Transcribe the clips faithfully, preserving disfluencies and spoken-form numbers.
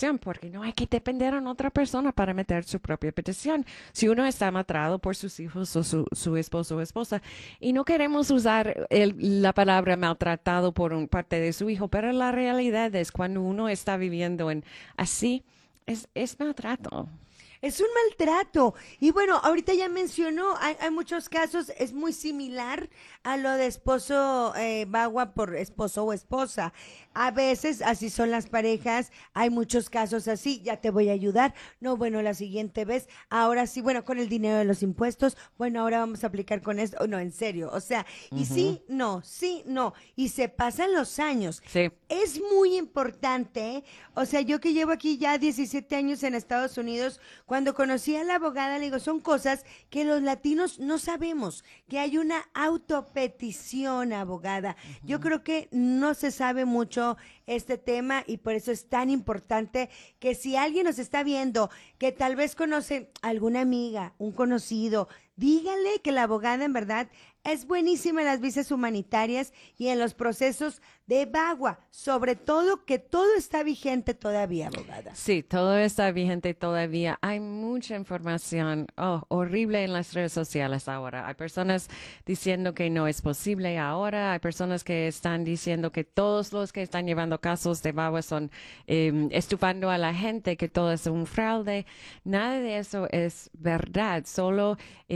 petición, porque no hay que depender en otra persona para meter su propia petición. Si uno está maltratado por sus hijos o su, su esposo o esposa, y no queremos usar el- la palabra maltratado por un parte de su hijo, pero la realidad es cuando uno está viviendo en así, es, es maltrato. Es un maltrato. Y bueno, ahorita ya mencionó, hay, hay muchos casos, es muy similar a lo de esposo eh, bagua por esposo o esposa. A veces así son las parejas, hay muchos casos así, ya te voy a ayudar. No, bueno, la siguiente vez, ahora sí, bueno, con el dinero de los impuestos, bueno, ahora vamos a aplicar con esto. Oh, no, en serio, o sea, y Ujú. sí, no, sí, no. Y se pasan los años. Sí. Es muy importante, ¿eh? O sea, yo que llevo aquí ya diecisiete años en Estados Unidos, cuando conocí a la abogada, le digo, son cosas que los latinos no sabemos, que hay una autopetición, abogada. Yo creo que no se sabe mucho este tema y por eso es tan importante que si alguien nos está viendo, que tal vez conoce alguna amiga, un conocido, dígale que la abogada en verdad es buenísima en las visas humanitarias y en los procesos de bagua, sobre todo que todo está vigente todavía, abogada. Sí, todo está vigente todavía. Hay mucha información, oh, horrible en las redes sociales ahora. Hay personas diciendo que no es posible ahora. Hay personas que están diciendo que todos los que están llevando casos de bagua son eh, estufando a la gente, que todo es un fraude. Nada de eso es verdad. Solo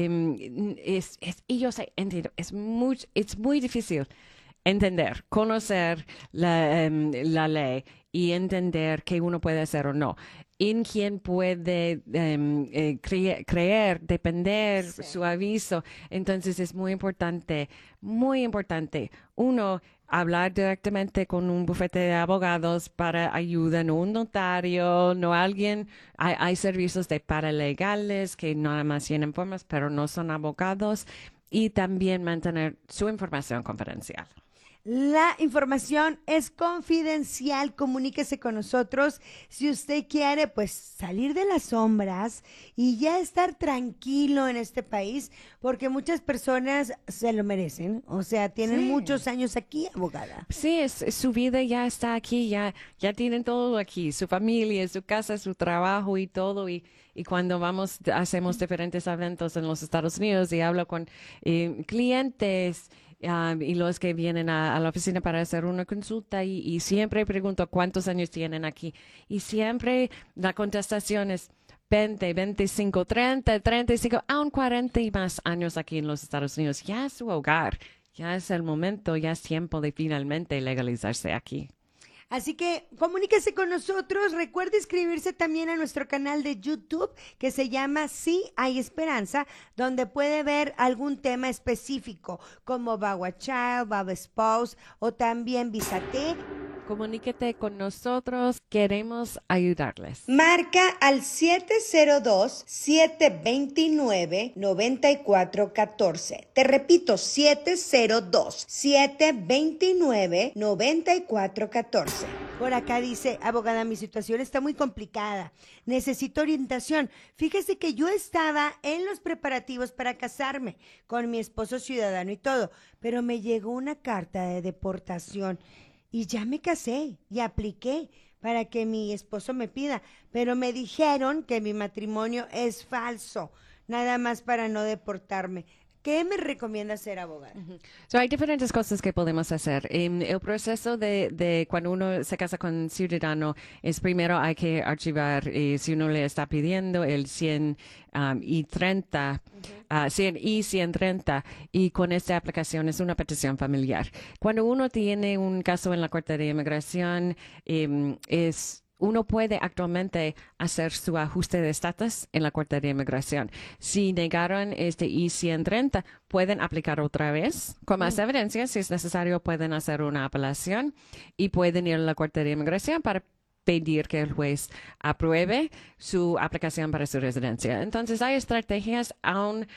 eh, es, es, y yo sé, entiendo, es muy, es muy difícil entender, conocer la, em, la ley y entender qué uno puede hacer o no. En quién puede em, eh, cre- creer, depender Sí. su aviso. Entonces es muy importante, muy importante, uno, hablar directamente con un bufete de abogados para ayuda, no un notario, no alguien. Hay, hay servicios de paralegales que nada más tienen formas, pero no son abogados. Y también mantener su información confidencial. La información es confidencial, comuníquese con nosotros si usted quiere pues salir de las sombras y ya estar tranquilo en este país, porque muchas personas se lo merecen, o sea, tienen Sí. muchos años aquí, abogada. Sí, es, es- su vida ya está aquí, ya, ya tienen todo aquí, su familia, su casa, su trabajo y todo. Y, y cuando vamos, hacemos diferentes eventos en los Estados Unidos y hablo con eh, clientes ah, y los que vienen a, a la oficina para hacer una consulta y, y siempre pregunto cuántos años tienen aquí. Y siempre la contestación es veinte, veinticinco, treinta, treinta y cinco, aún cuarenta y más años aquí en los Estados Unidos. Ya es su hogar. Ya es el momento, ya es tiempo de finalmente legalizarse aquí. Así que comuníquese con nosotros. Recuerde inscribirse también a nuestro canal de YouTube que se llama Sí hay Esperanza, donde puede ver algún tema específico como Bagua Child, Bagua Spouse o también Visa T. Comuníquete con nosotros, queremos ayudarles. Marca al siete cero dos, siete dos nueve, nueve cuatro uno cuatro. Te repito, siete cero dos, siete dos nueve, nueve cuatro uno cuatro. Por acá dice, abogada, mi situación está muy complicada. Necesito orientación. Fíjese que yo estaba en los preparativos para casarme con mi esposo ciudadano y todo, pero me llegó una carta de deportación. Y ya me casé y apliqué para que mi esposo me pida, pero me dijeron que mi matrimonio es falso, nada más para no deportarme. ¿Qué me recomienda hacer, abogada? So, hay diferentes cosas que podemos hacer. En el proceso de, de cuando uno se casa con un ciudadano, es primero hay que archivar, eh, si uno le está pidiendo el cien um, y treinta, uh, cien y ciento treinta, y con esta aplicación es una petición familiar. Cuando uno tiene un caso en la Corte de Inmigración, em, es uno puede actualmente hacer su ajuste de estatus en la Corte de Inmigración. Si negaron este I ciento treinta, pueden aplicar otra vez con más evidencia. Si es necesario, pueden hacer una apelación y pueden ir a la Corte de Inmigración para pedir que el juez apruebe su aplicación para su residencia. Entonces, hay estrategias aún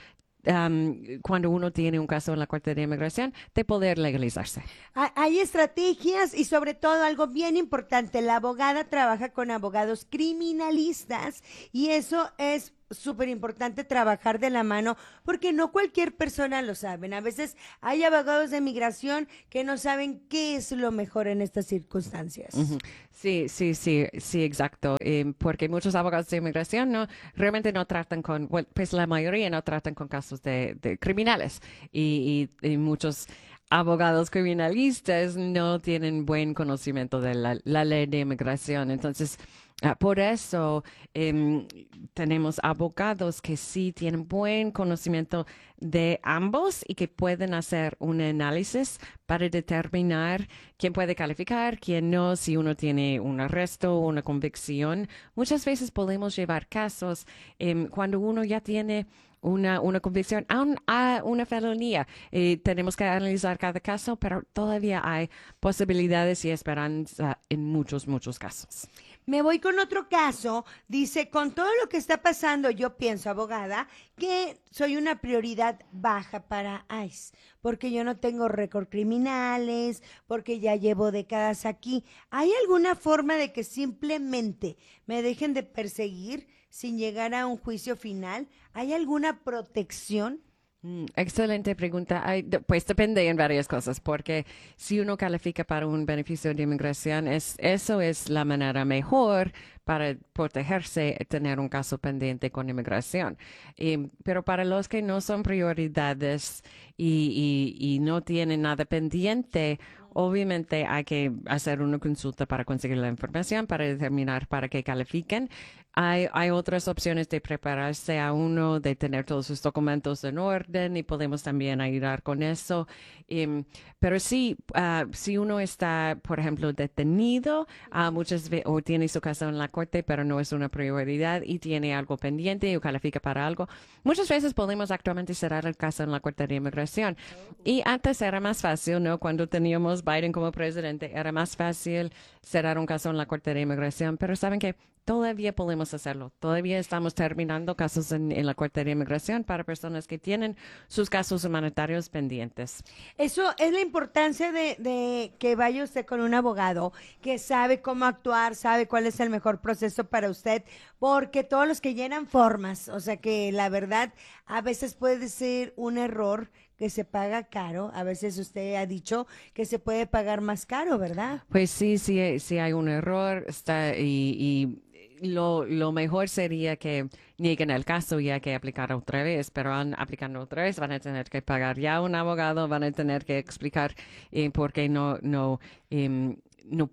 um, cuando uno tiene un caso en la Corte de Inmigración de poder legalizarse. Ha- Hay estrategias y sobre todo algo bien importante, la abogada trabaja con abogados criminalistas y eso es súper importante trabajar de la mano porque no cualquier persona lo sabe. A veces hay abogados de migración que no saben qué es lo mejor en estas circunstancias. Uh-huh. Sí, sí, sí, sí, exacto. Eh, porque muchos abogados de inmigración no realmente no tratan con, well, pues la mayoría no tratan con casos de, de criminales y, y, y muchos abogados criminalistas no tienen buen conocimiento de la, la ley de inmigración. Entonces, Uh, por eso eh, tenemos abogados que sí tienen buen conocimiento de ambos y que pueden hacer un análisis para determinar quién puede calificar, quién no, si uno tiene un arresto o una convicción. Muchas veces podemos llevar casos eh, cuando uno ya tiene Una, una convicción a, un, a una felonía. Eh, tenemos que analizar cada caso, pero todavía hay posibilidades y esperanza en muchos, muchos casos. Me voy con otro caso. Dice, con todo lo que está pasando, yo pienso, abogada, que soy una prioridad baja para ICE, porque yo no tengo récord criminales, porque ya llevo décadas aquí. ¿Hay alguna forma de que simplemente me dejen de perseguir sin llegar a un juicio final? ¿Hay alguna protección? Mm, excelente pregunta. Hay, pues depende en varias cosas, porque si uno califica para un beneficio de inmigración, es, eso es la manera mejor para protegerse, tener un caso pendiente con inmigración. Eh, pero para los que no son prioridades y, y, y no tienen nada pendiente, obviamente hay que hacer una consulta para conseguir la información, para determinar para qué califiquen. Hay, hay otras opciones de prepararse a uno, de tener todos sus documentos en orden y podemos también ayudar con eso. Um, pero sí, uh, si uno está, por ejemplo, detenido, uh, muchas veces, o tiene su caso en la corte, pero no es una prioridad y tiene algo pendiente o califica para algo, muchas veces podemos actualmente cerrar el caso en la Corte de Inmigración. Y antes era más fácil, ¿no? Cuando teníamos Biden como presidente, era más fácil cerrar un caso en la Corte de Inmigración, pero saben que todavía podemos hacerlo. Todavía estamos terminando casos en, en la Corte de Inmigración para personas que tienen sus casos humanitarios pendientes. Eso es la importancia de, de que vaya usted con un abogado que sabe cómo actuar, sabe cuál es el mejor proceso para usted, porque todos los que llenan formas, o sea que la verdad a veces puede ser un error que se paga caro. A veces usted ha dicho que se puede pagar más caro, ¿verdad? Pues sí, sí, sí hay un error está y... y... Lo, lo mejor sería que nieguen el caso y hay que aplicar otra vez, pero van aplicando otra vez, van a tener que pagar ya un abogado, van a tener que explicar eh, por qué no, no, eh, no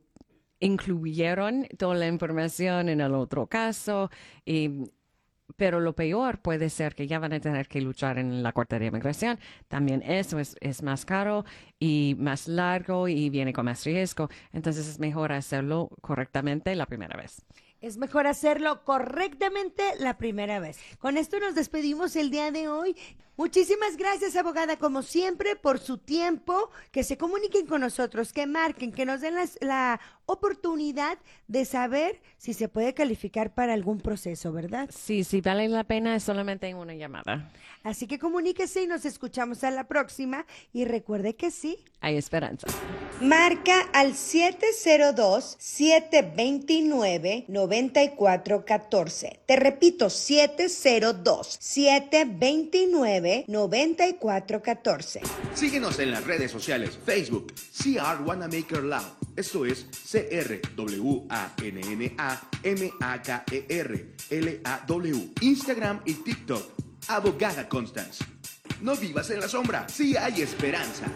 incluyeron toda la información en el otro caso. Eh, Pero lo peor puede ser que ya van a tener que luchar en la Corte de Inmigración. También eso es, es más caro y más largo y viene con más riesgo. Entonces es mejor hacerlo correctamente la primera vez. Es mejor hacerlo correctamente la primera vez. Con esto nos despedimos el día de hoy. Muchísimas gracias, abogada, como siempre, por su tiempo, que se comuniquen con nosotros, que marquen, que nos den las, la oportunidad de saber si se puede calificar para algún proceso, ¿verdad? Sí, sí, vale la pena, es solamente una llamada. Así que comuníquese y nos escuchamos a la próxima. Y recuerde que sí, hay esperanza. Marca al siete cero dos, siete dos nueve, nueve cuatro uno cuatro. Te repito, siete cero dos, siete dos nueve, nueve cuatro uno cuatro. Síguenos en las redes sociales, Facebook, C R Wanamaker Law. Esto es C R W A N N A M A K E R L A W. Instagram y TikTok, Abogada Constance. No vivas en la sombra, sí hay esperanza.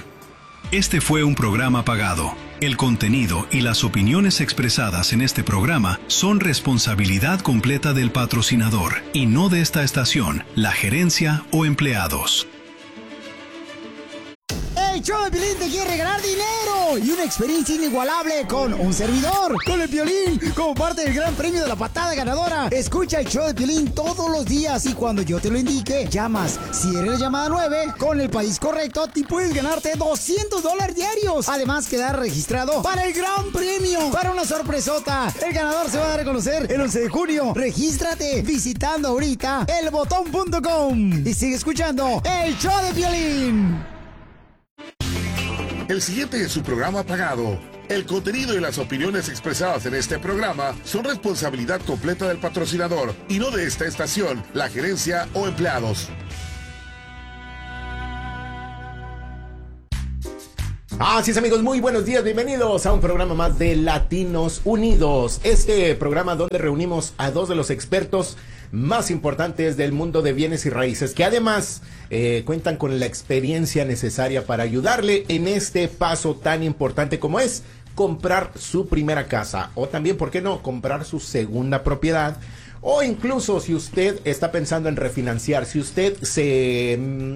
Este fue un programa pagado. El contenido y las opiniones expresadas en este programa son responsabilidad completa del patrocinador y no de esta estación, la gerencia o empleados. El show de Piolín te quiere regalar dinero y una experiencia inigualable con un servidor, con el Piolín, como parte del gran premio de la patada ganadora. Escucha el show de Piolín todos los días y cuando yo te lo indique, llamas. Si eres la llamada nueve, con el país correcto, te puedes ganarte doscientos dólares diarios. Además, quedar registrado para el gran premio, para una sorpresota. El ganador se va a dar a conocer el once de junio. Regístrate visitando ahorita el botón punto com y sigue escuchando el show de Piolín. El siguiente es su programa pagado, El contenido y las opiniones expresadas en este programa son responsabilidad completa del patrocinador y no de esta estación, la gerencia o empleados. Así es, amigos, muy buenos días, bienvenidos a un programa más de Latinos Unidos. Este programa donde reunimos a dos de los expertos más importantes del mundo de bienes y raíces, que además eh, cuentan con la experiencia necesaria para ayudarle en este paso tan importante como es comprar su primera casa, o también, ¿por qué no?, comprar su segunda propiedad, o incluso si usted está pensando en refinanciar, si usted se mm,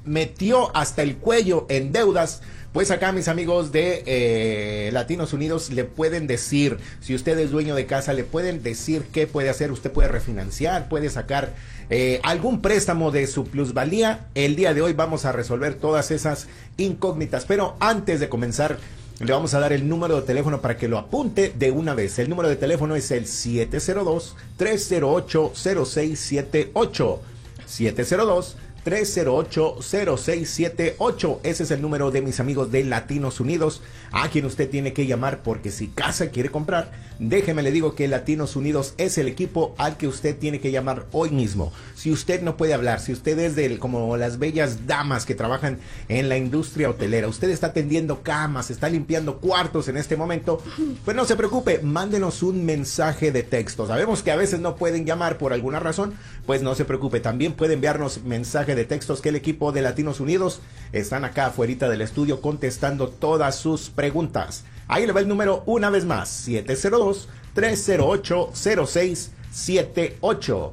metió hasta el cuello en deudas, pues acá mis amigos de eh, Latinos Unidos le pueden decir, si usted es dueño de casa, le pueden decir qué puede hacer. Usted puede refinanciar, puede sacar eh, algún préstamo de su plusvalía. El día de hoy vamos a resolver todas esas incógnitas, pero antes de comenzar, le vamos a dar el número de teléfono para que lo apunte de una vez. El número de teléfono es el siete cero dos, tres cero ocho, cero seis siete ocho. siete cero dos, tres cero ocho, cero seis siete ocho. Ese es el número de mis amigos de Latinos Unidos, a quien usted tiene que llamar, porque si casa quiere comprar, déjeme le digo que Latinos Unidos es el equipo al que usted tiene que llamar hoy mismo. Si usted no puede hablar, si usted es de como las bellas damas que trabajan en la industria hotelera, usted está atendiendo camas, está limpiando cuartos en este momento, pues no se preocupe, mándenos un mensaje de texto. Sabemos que a veces no pueden llamar por alguna razón, pues no se preocupe, también puede enviarnos mensaje de textos, que el equipo de Latinos Unidos están acá afuera del estudio contestando todas sus preguntas. Ahí le va el número una vez más, siete cero dos, tres cero ocho, cero seis siete ocho.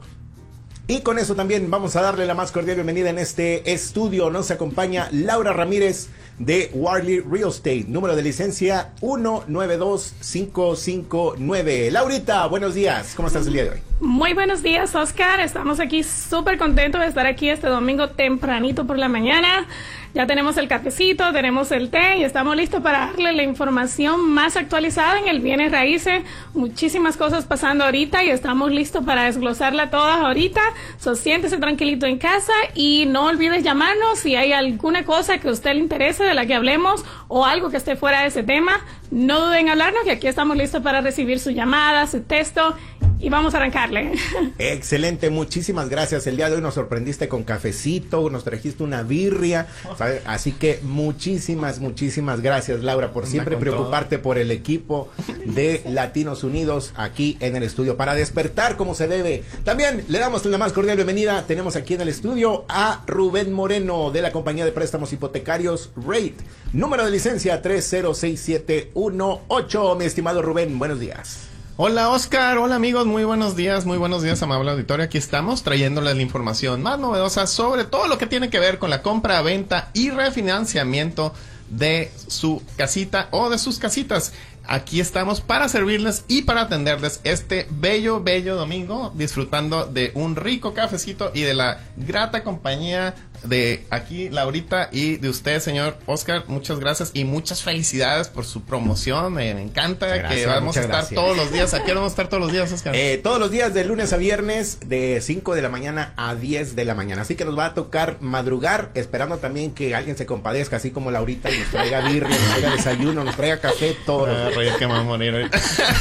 Y con eso también vamos a darle la más cordial bienvenida en este estudio. Nos acompaña Laura Ramírez de Warley Real Estate, número de licencia uno nueve dos cinco cinco nueve. Laurita, buenos días, ¿cómo estás el día de hoy? Muy buenos días, Oscar. Estamos aquí súper contentos de estar aquí este domingo tempranito por la mañana. Ya tenemos el cafecito, tenemos el té y estamos listos para darle la información más actualizada en el bienes raíces. Muchísimas cosas pasando ahorita y estamos listos para desglosarla todas ahorita. So, siéntese tranquilito en casa y no olvides llamarnos si hay alguna cosa que a usted le interese de la que hablemos o algo que esté fuera de ese tema. No duden en hablarnos, que aquí estamos listos para recibir su llamada, su texto, y vamos a arrancarle. Excelente, muchísimas gracias. El día de hoy nos sorprendiste con cafecito, nos trajiste una birria, ¿sabes? Así que muchísimas, muchísimas gracias, Laura, por siempre preocuparte todo por el equipo de Latinos Unidos aquí en el estudio, para despertar como se debe. También le damos la más cordial bienvenida, tenemos aquí en el estudio a Rubén Moreno de la compañía de préstamos hipotecarios Rate, número de licencia tres cero seis siete uno ocho. Mi estimado Rubén, buenos días. Hola Oscar, hola amigos, muy buenos días, muy buenos días, amable auditorio. Aquí estamos trayéndoles la información más novedosa sobre todo lo que tiene que ver con la compra, venta y refinanciamiento de su casita o de sus casitas. Aquí estamos para servirles y para atenderles este bello, bello domingo, disfrutando de un rico cafecito y de la grata compañía de aquí, Laurita, y de usted, señor Oscar. Muchas gracias y muchas felicidades por su promoción. Me, me encanta gracias, que vamos a estar gracias. todos los días. ¿A qué hora vamos a estar todos los días, Oscar? Eh, todos los días, de lunes a viernes, de cinco de la mañana a diez de la mañana. Así que nos va a tocar madrugar, esperando también que alguien se compadezca, así como Laurita, y nos traiga birria, nos traiga desayuno, nos traiga café, todo. Ah, reír que me va a morir ahorita.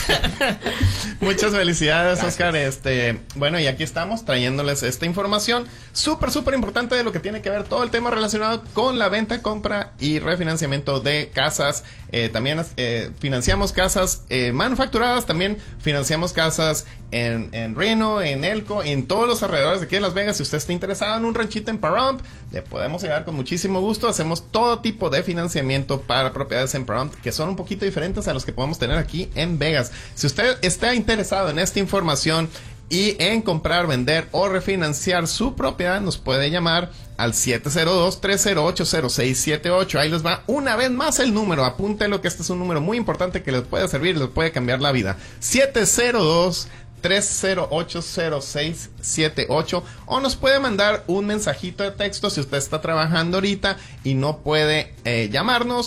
Muchas felicidades, gracias. Oscar. Este, bueno, y aquí estamos trayéndoles esta información súper, súper importante de lo que tiene que ver todo el tema relacionado con la venta, compra y refinanciamiento de casas. Eh, también eh, financiamos casas eh, manufacturadas, también financiamos casas en, en Reno, en Elko, en todos los alrededores de aquí de Las Vegas. Si usted está interesado en un ranchito en Pahrump, le podemos ayudar con muchísimo gusto. Hacemos todo tipo de financiamiento para propiedades en Pahrump, que son un poquito diferentes a los que podemos tener aquí en Vegas. Si usted está interesado en esta información y en comprar, vender o refinanciar su propiedad, nos puede llamar al siete cero dos, tres cero ocho, cero seis siete ocho. Ahí les va una vez más el número. Apúntelo, que este es un número muy importante que les puede servir, les puede cambiar la vida. siete cero dos, tres cero ocho, cero seis siete ocho. O nos puede mandar un mensajito de texto si usted está trabajando ahorita y no puede eh, llamarnos.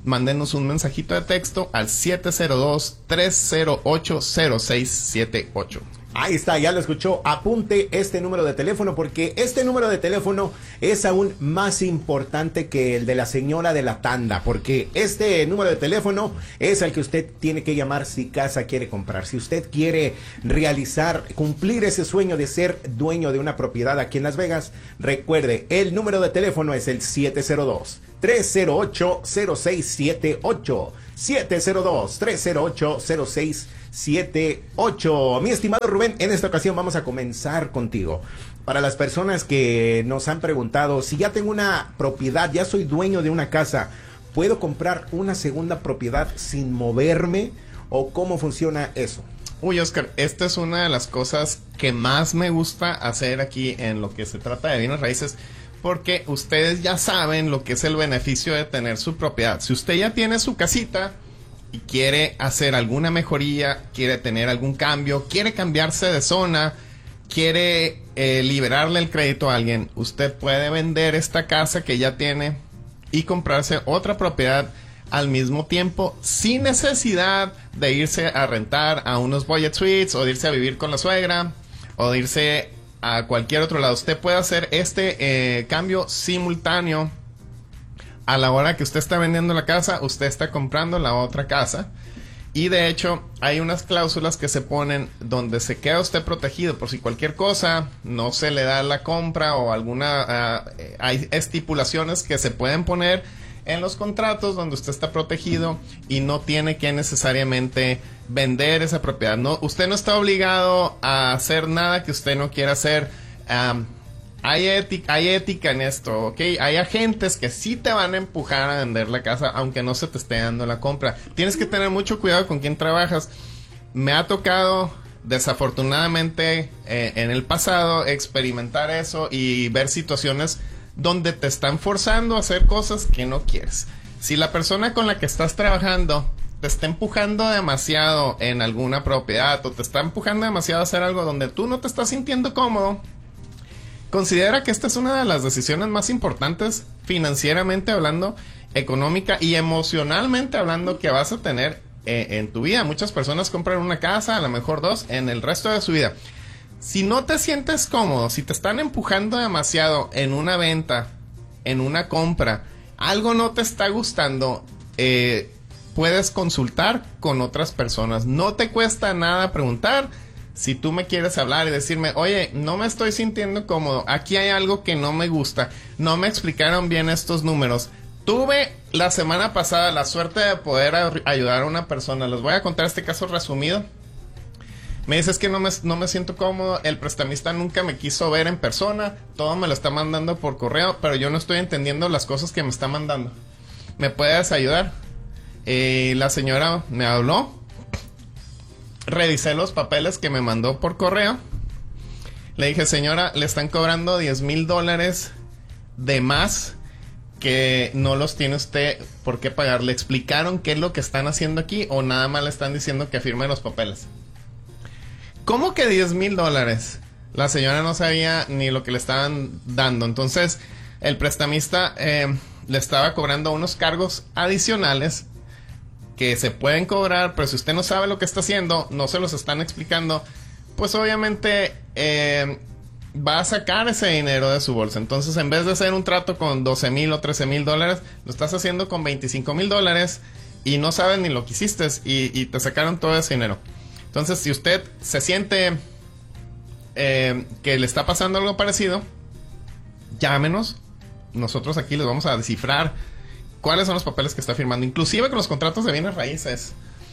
mándenos un mensajito de texto al siete cero dos, tres cero ocho, cero seis siete ocho. Ahí está, ya lo escuchó. Apunte este número de teléfono porque este número de teléfono es aún más importante que el de la señora de la tanda, porque este número de teléfono es el que usted tiene que llamar si casa quiere comprar. Si usted quiere realizar, cumplir ese sueño de ser dueño de una propiedad aquí en Las Vegas, recuerde, el número de teléfono es el siete cero dos, tres cero ocho, cero seis siete ocho. siete cero dos, tres cero ocho, cero seis siete ocho. Mi estimado Rubén, en esta ocasión vamos a comenzar contigo. Para las personas que nos han preguntado, si ya tengo una propiedad, ya soy dueño de una casa, ¿puedo comprar una segunda propiedad sin moverme? ¿O cómo funciona eso? Uy, Oscar, esta es una de las cosas que más me gusta hacer aquí en lo que se trata de bienes raíces, porque ustedes ya saben lo que es el beneficio de tener su propiedad. Si usted ya tiene su casita y quiere hacer alguna mejoría, quiere tener algún cambio, quiere cambiarse de zona, quiere eh, liberarle el crédito a alguien, usted puede vender esta casa que ya tiene y comprarse otra propiedad al mismo tiempo, sin necesidad de irse a rentar a unos budget suites o de irse a vivir con la suegra o de irse a cualquier otro lado. Usted puede hacer este eh, cambio simultáneo. A la hora que usted está vendiendo la casa, usted está comprando la otra casa. Y de hecho, hay unas cláusulas que se ponen donde se queda usted protegido por si cualquier cosa no se le da la compra o alguna... Uh, hay estipulaciones que se pueden poner en los contratos donde usted está protegido y no tiene que necesariamente vender esa propiedad. No, usted no está obligado a hacer nada que usted no quiera hacer. Um, Hay ética, hay ética en esto, ¿ok? Hay agentes que sí te van a empujar a vender la casa aunque no se te esté dando la compra. Tienes que tener mucho cuidado con quién trabajas. Me ha tocado, desafortunadamente, eh, en el pasado, experimentar eso y ver situaciones donde te están forzando a hacer cosas que no quieres. Si la persona con la que estás trabajando te está empujando demasiado en alguna propiedad o te está empujando demasiado a hacer algo donde tú no te estás sintiendo cómodo, considera que esta es una de las decisiones más importantes, financieramente hablando, económica y emocionalmente hablando, que vas a tener eh, en tu vida. Muchas personas compran una casa, a lo mejor dos, en el resto de su vida. Si no te sientes cómodo, si te están empujando demasiado en una venta, en una compra, algo no te está gustando, eh, puedes consultar con otras personas. No te cuesta nada preguntar. Si tú me quieres hablar y decirme, oye, no me estoy sintiendo cómodo, aquí hay algo que no me gusta, no me explicaron bien estos números. Tuve la semana pasada la suerte de poder ayudar a una persona. Les voy a contar este caso resumido. Me dices que no me, no me siento cómodo, el prestamista nunca me quiso ver en persona, todo me lo está mandando por correo, pero yo no estoy entendiendo las cosas que me está mandando. ¿Me puedes ayudar? Eh, la señora me habló. Revisé los papeles que me mandó por correo. Le dije, señora, le están cobrando diez mil dólares de más que no los tiene usted por qué pagar. ¿Le explicaron qué es lo que están haciendo aquí o nada más le están diciendo que firme los papeles? ¿Cómo que diez mil dólares? La señora no sabía ni lo que le estaban dando. Entonces, el prestamista eh, le estaba cobrando unos cargos adicionales que se pueden cobrar, pero si usted no sabe lo que está haciendo, no se los están explicando, pues obviamente eh, va a sacar ese dinero de su bolsa. Entonces, en vez de hacer un trato con doce mil o trece mil dólares, lo estás haciendo con veinticinco mil dólares y no sabes ni lo que hiciste y, y te sacaron todo ese dinero. Entonces, si usted se siente eh, que le está pasando algo parecido, llámenos. Nosotros aquí les vamos a descifrar cuáles son los papeles que está firmando, inclusive con los contratos de bienes raíces.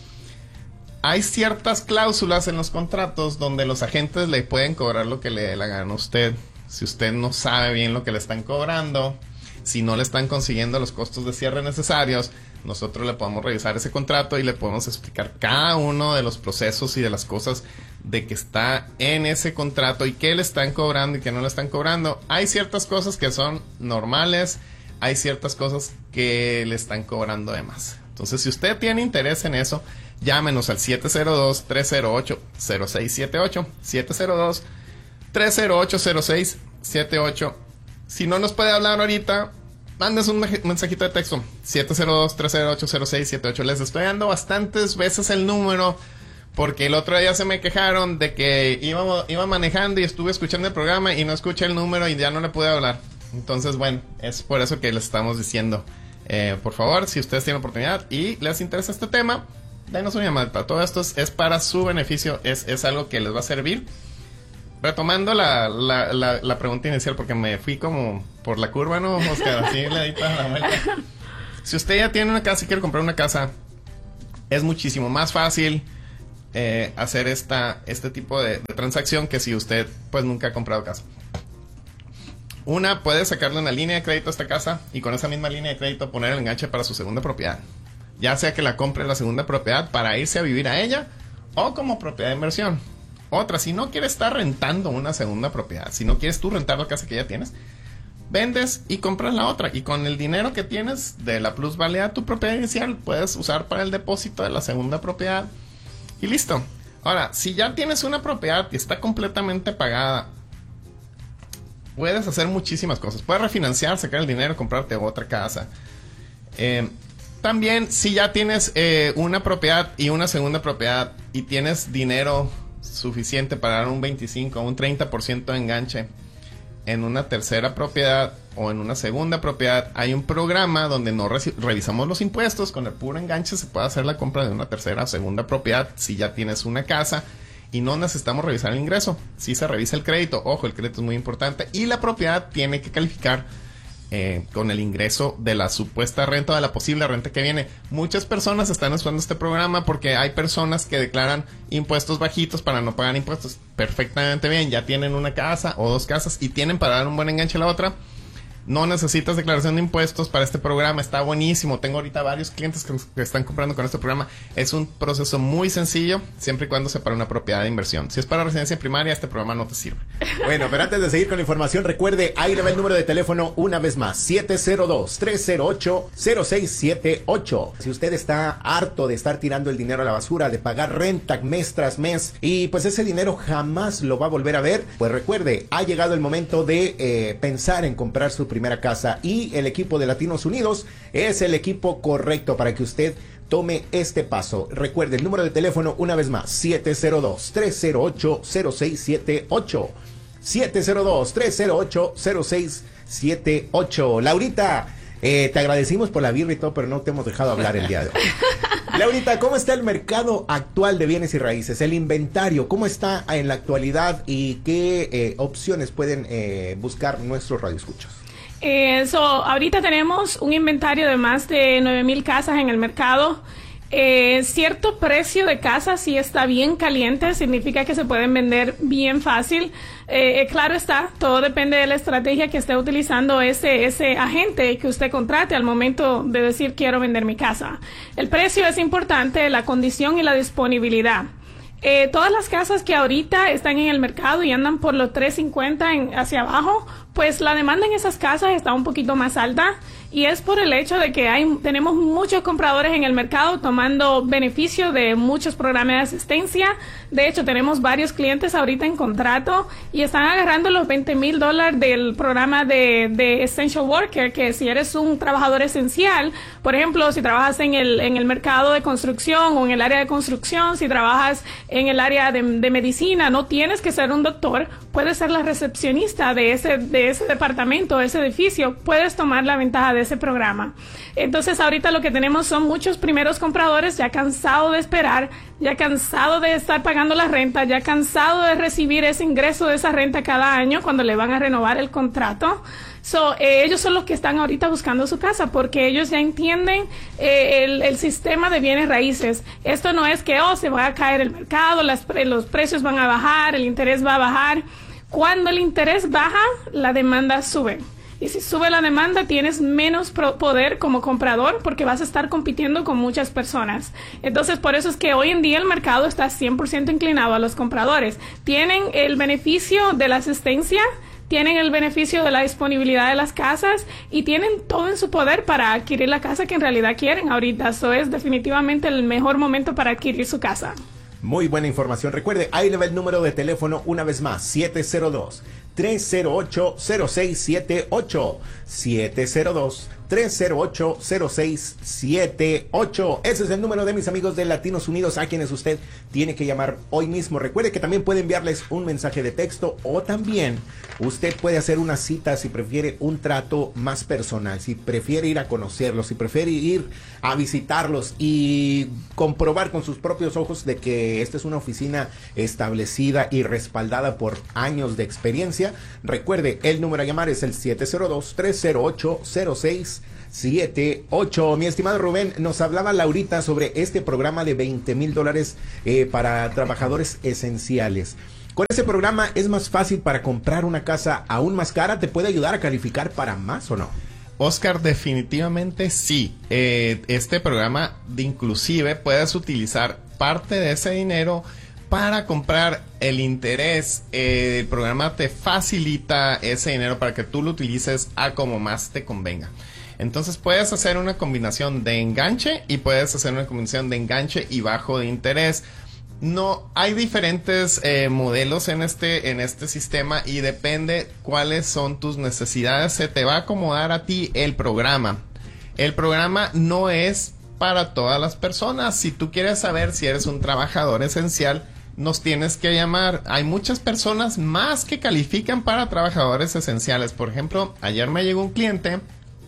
Hay ciertas cláusulas en los contratos donde los agentes le pueden cobrar lo que le dé la gana a usted. Si usted no sabe bien lo que le están cobrando, si no le están consiguiendo los costos de cierre necesarios, nosotros le podemos revisar ese contrato y le podemos explicar cada uno de los procesos y de las cosas de que está en ese contrato y qué le están cobrando y qué no le están cobrando. Hay ciertas cosas que son normales, hay ciertas cosas que le están cobrando de más. Entonces, si usted tiene interés en eso, llámenos al siete cero dos, tres cero ocho, cero seis siete ocho, siete cero dos, tres cero ocho, cero seis siete ocho. Si no nos puede hablar ahorita, mandes un mensajito de texto. siete cero dos, tres cero ocho, cero seis siete ocho. Les estoy dando bastantes veces el número, porque el otro día se me quejaron de que iba, iba manejando y estuve escuchando el programa y no escuché el número y ya no le pude hablar. Entonces, bueno, es por eso que les estamos diciendo. Eh, por favor, si ustedes tienen oportunidad y les interesa este tema, denos una llamada. Todo esto es, es para su beneficio, es, es algo que les va a servir. Retomando la, la, la, la pregunta inicial, porque me fui como por la curva, ¿no, Oscar? Así le di toda la vuelta. Si usted ya tiene una casa y quiere comprar una casa, es muchísimo más fácil eh, hacer esta, este tipo de, de transacción que si usted pues nunca ha comprado casa. Una, puede sacarle una línea de crédito a esta casa y con esa misma línea de crédito poner el enganche para su segunda propiedad. Ya sea que la compre la segunda propiedad para irse a vivir a ella o como propiedad de inversión. Otra, si no quieres estar rentando una segunda propiedad, si no quieres tú rentar la casa que ya tienes, vendes y compras la otra. Y con el dinero que tienes de la plusvalía de tu propiedad inicial, puedes usar para el depósito de la segunda propiedad. Y listo. Ahora, si ya tienes una propiedad y está completamente pagada, puedes hacer muchísimas cosas. Puedes refinanciar, sacar el dinero, comprarte otra casa. Eh, también, si ya tienes eh, una propiedad y una segunda propiedad y tienes dinero suficiente para dar un veinticinco o un treinta por ciento de enganche en una tercera propiedad o en una segunda propiedad, hay un programa donde no revisamos los impuestos. Con el puro enganche se puede hacer la compra de una tercera o segunda propiedad si ya tienes una casa y no necesitamos revisar el ingreso. Si se revisa el crédito, ojo, el crédito es muy importante, y la propiedad tiene que calificar eh, con el ingreso de la supuesta renta o de la posible renta que viene. Muchas personas están usando este programa porque hay personas que declaran impuestos bajitos para no pagar impuestos. Perfectamente bien, ya tienen una casa o dos casas y tienen para dar un buen enganche a la otra. No necesitas declaración de impuestos para este programa, está buenísimo. Tengo ahorita varios clientes que, que están comprando con este programa. Es un proceso muy sencillo, siempre y cuando sea para una propiedad de inversión. Si es para residencia primaria, este programa no te sirve. Bueno, pero antes de seguir con la información, recuerde, ahí le va el número de teléfono una vez más, siete cero dos, tres cero ocho, cero seis siete ocho. Si usted está harto de estar tirando el dinero a la basura, de pagar renta mes tras mes, y pues ese dinero jamás lo va a volver a ver, pues recuerde, ha llegado el momento de eh, pensar en comprar su primera casa, y el equipo de Latinos Unidos es el equipo correcto para que usted tome este paso. Recuerde el número de teléfono una vez más, siete cero dos, tres cero ocho, cero seis siete ocho, siete cero dos, tres cero ocho, cero seis siete ocho. Laurita, eh, te agradecimos por la birra y todo, pero no te hemos dejado hablar el día de hoy. Laurita, ¿cómo está el mercado actual de bienes y raíces? El inventario, ¿cómo está en la actualidad y qué eh, opciones pueden eh, buscar nuestros radioescuchos? Eh, so, ahorita tenemos un inventario de más de nueve mil casas en el mercado. Eh, cierto precio de casa, si está bien caliente, significa que se pueden vender bien fácil. Eh, claro está, todo depende de la estrategia que esté utilizando ese, ese agente que usted contrate al momento de decir quiero vender mi casa. El precio es importante, la condición y la disponibilidad. Eh, todas las casas que ahorita están en el mercado y andan por los tres cincuenta en, hacia abajo, pues la demanda en esas casas está un poquito más alta, y es por el hecho de que hay, tenemos muchos compradores en el mercado tomando beneficio de muchos programas de asistencia. De hecho, tenemos varios clientes ahorita en contrato y están agarrando los veinte mil dólares del programa de, de Essential Worker, que si eres un trabajador esencial, por ejemplo, si trabajas en el, en el mercado de construcción o en el área de construcción, si trabajas en el área de, de medicina, no tienes que ser un doctor, puedes ser la recepcionista de ese, de ese departamento, de ese edificio, puedes tomar la ventaja de ese programa. Entonces ahorita lo que tenemos son muchos primeros compradores ya cansados de esperar, ya cansados de estar pagando la renta, ya cansados de recibir ese ingreso de esa renta cada año cuando le van a renovar el contrato. So, eh, ellos son los que están ahorita buscando su casa porque ellos ya entienden eh, el, el sistema de bienes raíces. Esto no es que, oh, se va a caer el mercado, las, los precios van a bajar, el interés va a bajar. Cuando el interés baja, la demanda sube. Y si sube la demanda, tienes menos poder como comprador porque vas a estar compitiendo con muchas personas. Entonces, por eso es que hoy en día el mercado está cien por ciento inclinado a los compradores. Tienen el beneficio de la asistencia, tienen el beneficio de la disponibilidad de las casas y tienen todo en su poder para adquirir la casa que en realidad quieren ahorita. Eso es definitivamente el mejor momento para adquirir su casa. Muy buena información. Recuerde, ahí le va el número de teléfono una vez más, siete cero dos, tres cero ocho, cero seis siete ocho. siete cero dos, tres cero ocho, cero seis siete ocho. Ese es el número de mis amigos de Latinos Unidos a quienes usted tiene que llamar hoy mismo. Recuerde que también puede enviarles un mensaje de texto o también usted puede hacer una cita si prefiere un trato más personal, si prefiere ir a conocerlos, si prefiere ir a visitarlos y comprobar con sus propios ojos de que esta es una oficina establecida y respaldada por años de experiencia. Recuerde, el número a llamar es el siete cero dos, tres cero ocho, cero seis siete ocho. Mi estimado Rubén, nos hablaba Laurita sobre este programa de veinte mil dólares eh, para trabajadores esenciales. Con ese programa es más fácil para comprar una casa aún más cara. ¿Te puede ayudar a calificar para más o no? Oscar, definitivamente sí. Eh, este programa de inclusive puedes utilizar parte de ese dinero para comprar el interés. Eh, el programa te facilita ese dinero para que tú lo utilices a como más te convenga. Entonces puedes hacer una combinación de enganche y puedes hacer una combinación de enganche y bajo de interés. No, hay diferentes eh, modelos en este, en este sistema y depende cuáles son tus necesidades. Se te va a acomodar a ti el programa. El programa no es para todas las personas. Si tú quieres saber si eres un trabajador esencial, nos tienes que llamar. Hay muchas personas más que califican para trabajadores esenciales. Por ejemplo, ayer me llegó un cliente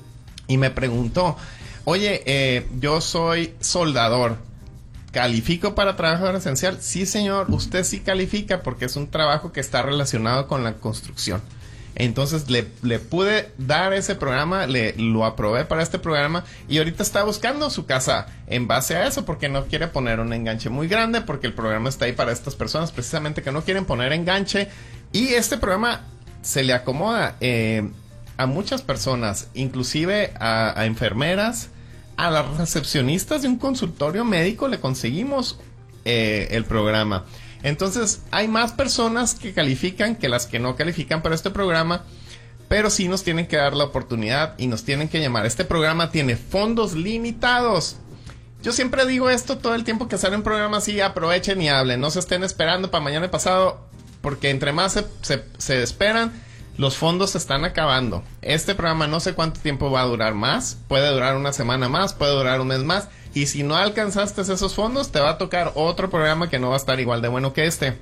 y me preguntó, oye, eh, yo soy soldador, ¿califico para trabajador esencial? Sí, señor, usted sí califica porque es un trabajo que está relacionado con la construcción. Entonces le, le pude dar ese programa, le lo aprobé para este programa y ahorita está buscando su casa en base a eso porque no quiere poner un enganche muy grande, porque el programa está ahí para estas personas precisamente que no quieren poner enganche, y este programa se le acomoda eh, a muchas personas, inclusive a, a enfermeras, a las recepcionistas de un consultorio médico le conseguimos eh, el programa. Entonces hay más personas que califican que las que no califican para este programa, pero sí nos tienen que dar la oportunidad y nos tienen que llamar. Este programa tiene fondos limitados. Yo siempre digo esto todo el tiempo que sale un programa así: aprovechen y hablen, no se estén esperando para mañana y pasado, porque entre más se, se, se esperan, los fondos se están acabando. Este programa no sé cuánto tiempo va a durar más. Puede durar una semana más, puede durar un mes más. Y si no alcanzaste esos fondos, te va a tocar otro programa que no va a estar igual de bueno que este.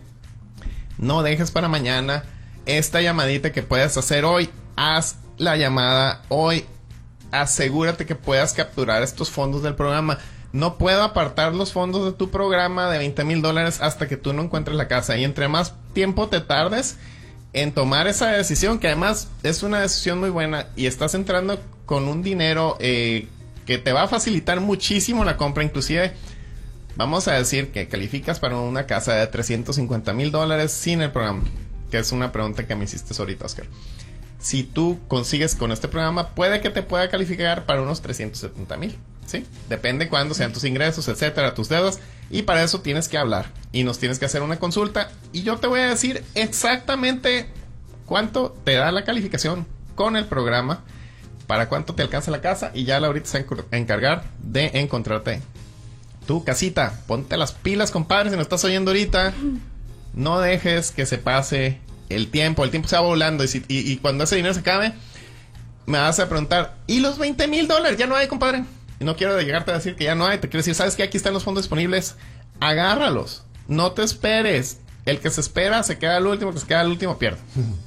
No dejes para mañana esta llamadita que puedes hacer hoy. Haz la llamada hoy. Asegúrate que puedas capturar estos fondos del programa. No puedo apartar los fondos de tu programa de veinte mil dólares hasta que tú no encuentres la casa. Y entre más tiempo te tardes en tomar esa decisión, que además es una decisión muy buena, y estás entrando con un dinero eh, que te va a facilitar muchísimo la compra. Inclusive vamos a decir que calificas para una casa de trescientos cincuenta mil dólares sin el programa, que es una pregunta que me hiciste ahorita, Oscar. Si tú consigues con este programa, puede que te pueda calificar para unos trescientos setenta mil, ¿sí? Depende cuándo sean tus ingresos, etcétera, tus deudas. Y para eso tienes que hablar y nos tienes que hacer una consulta. Y yo te voy a decir exactamente cuánto te da la calificación con el programa, para cuánto te alcanza la casa. Y ya Laurita se va a encargar de encontrarte tu casita. Ponte las pilas, compadre, si nos estás oyendo ahorita. No dejes que se pase el tiempo. El tiempo se va volando. Y, si, y, y cuando ese dinero se acabe, me vas a preguntar, ¿y los veinte mil dólares? Ya no hay, compadre. Y no quiero llegarte a decir que ya no hay. Te quiero decir, ¿sabes qué? Aquí están los fondos disponibles. Agárralos. No te esperes. El que se espera se queda al último. El que se queda al último pierde.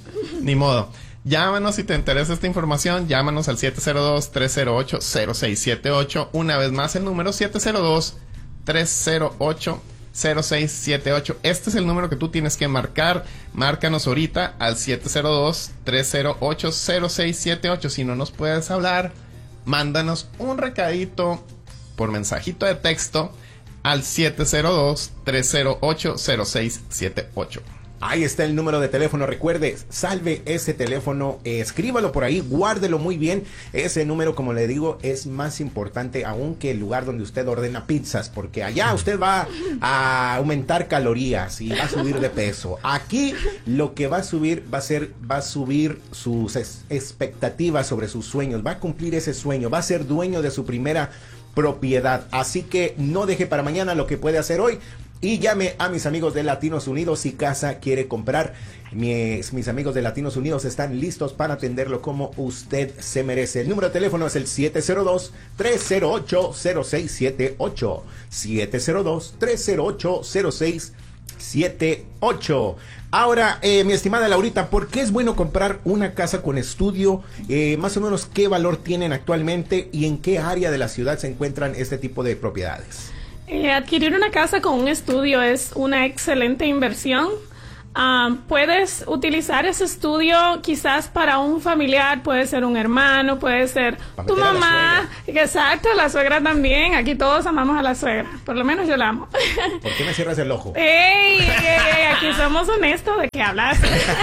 Ni modo. Llámanos si te interesa esta información. Llámanos al siete cero dos, tres cero ocho, cero seis siete ocho. Una vez más el número siete cero dos, tres cero ocho, cero seis siete ocho. Este es el número que tú tienes que marcar. Márcanos ahorita al siete cero dos, tres cero ocho, cero seis siete ocho. Si no nos puedes hablar, mándanos un recadito por mensajito de texto al siete cero dos, tres cero ocho, cero seis siete ocho. Ahí está el número de teléfono. Recuerde, salve ese teléfono, eh, escríbalo por ahí, guárdelo muy bien. Ese número, como le digo, es más importante aún que el lugar donde usted ordena pizzas, porque allá usted va a aumentar calorías y va a subir de peso. Aquí lo que va a subir va a ser, va a subir sus es- expectativas sobre sus sueños, va a cumplir ese sueño, va a ser dueño de su primera propiedad. Así que no deje para mañana lo que puede hacer hoy. y llame a mis amigos de Latinos Unidos si casa quiere comprar. Mis, mis amigos de Latinos Unidos están listos para atenderlo como usted se merece. El número de teléfono es el siete cero dos, tres cero ocho, cero seis siete ocho. siete cero dos, tres cero ocho, cero seis siete ocho. Ahora, eh, mi estimada Laurita, ¿por qué es bueno comprar una casa con estudio? Eh, más o menos, ¿qué valor tienen actualmente y en qué área de la ciudad se encuentran este tipo de propiedades? Eh, adquirir una casa con un estudio es una excelente inversión. Um, puedes utilizar ese estudio quizás para un familiar, puede ser un hermano, puede ser tu mamá, la exacto, la suegra también. Aquí todos amamos a la suegra, por lo menos yo la amo. ¿Por qué me cierras el ojo? ¡Ey! ey, ey aquí somos honestos, ¿de qué hablas?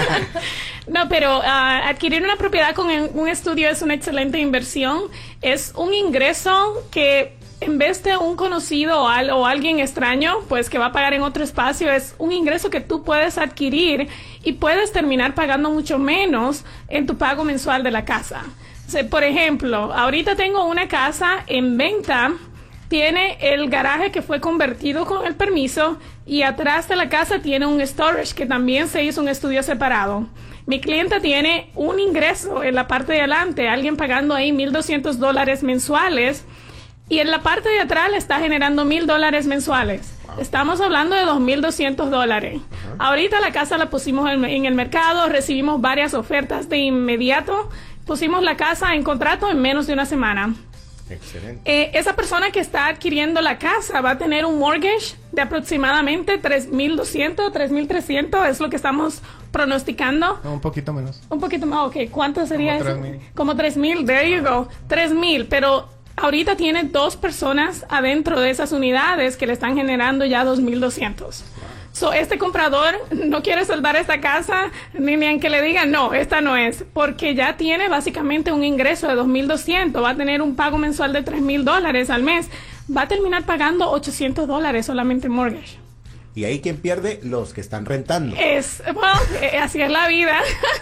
No, pero uh, adquirir una propiedad con un estudio es una excelente inversión. Es un ingreso que, en vez de un conocido o, al, o alguien extraño, pues que va a pagar en otro espacio, es un ingreso que tú puedes adquirir y puedes terminar pagando mucho menos en tu pago mensual de la casa. O sea, por ejemplo, ahorita tengo una casa en venta, tiene el garaje que fue convertido con el permiso y atrás de la casa tiene un storage que también se hizo un estudio separado. Mi cliente tiene un ingreso en la parte de adelante, alguien pagando ahí mil doscientos dólares mensuales. Y en la parte de atrás le está generando mil dólares mensuales. Wow. Estamos hablando de dos mil doscientos dólares. Uh-huh. Ahorita la casa la pusimos en, en el mercado, recibimos varias ofertas de inmediato. Pusimos la casa en contrato en menos de una semana. Excelente. Eh, esa persona que está adquiriendo la casa va a tener un mortgage de aproximadamente tres mil doscientos, tres mil trescientos, es lo que estamos pronosticando. No, un poquito menos. Un poquito más, ok. ¿Cuánto sería Como eso? tres mil. Como tres mil, there you go. tres mil, pero ahorita tiene dos personas adentro de esas unidades que le están generando ya dos mil doscientos. So, este comprador no quiere soldar esta casa, ni, ni aunque le digan, no, esta no es, porque ya tiene básicamente un ingreso de dos mil doscientos, va a tener un pago mensual de tres mil dólares al mes, va a terminar pagando ochocientos dólares solamente en mortgage. Y ahí quien pierde, los que están rentando. Es, bueno, eh, así es la vida.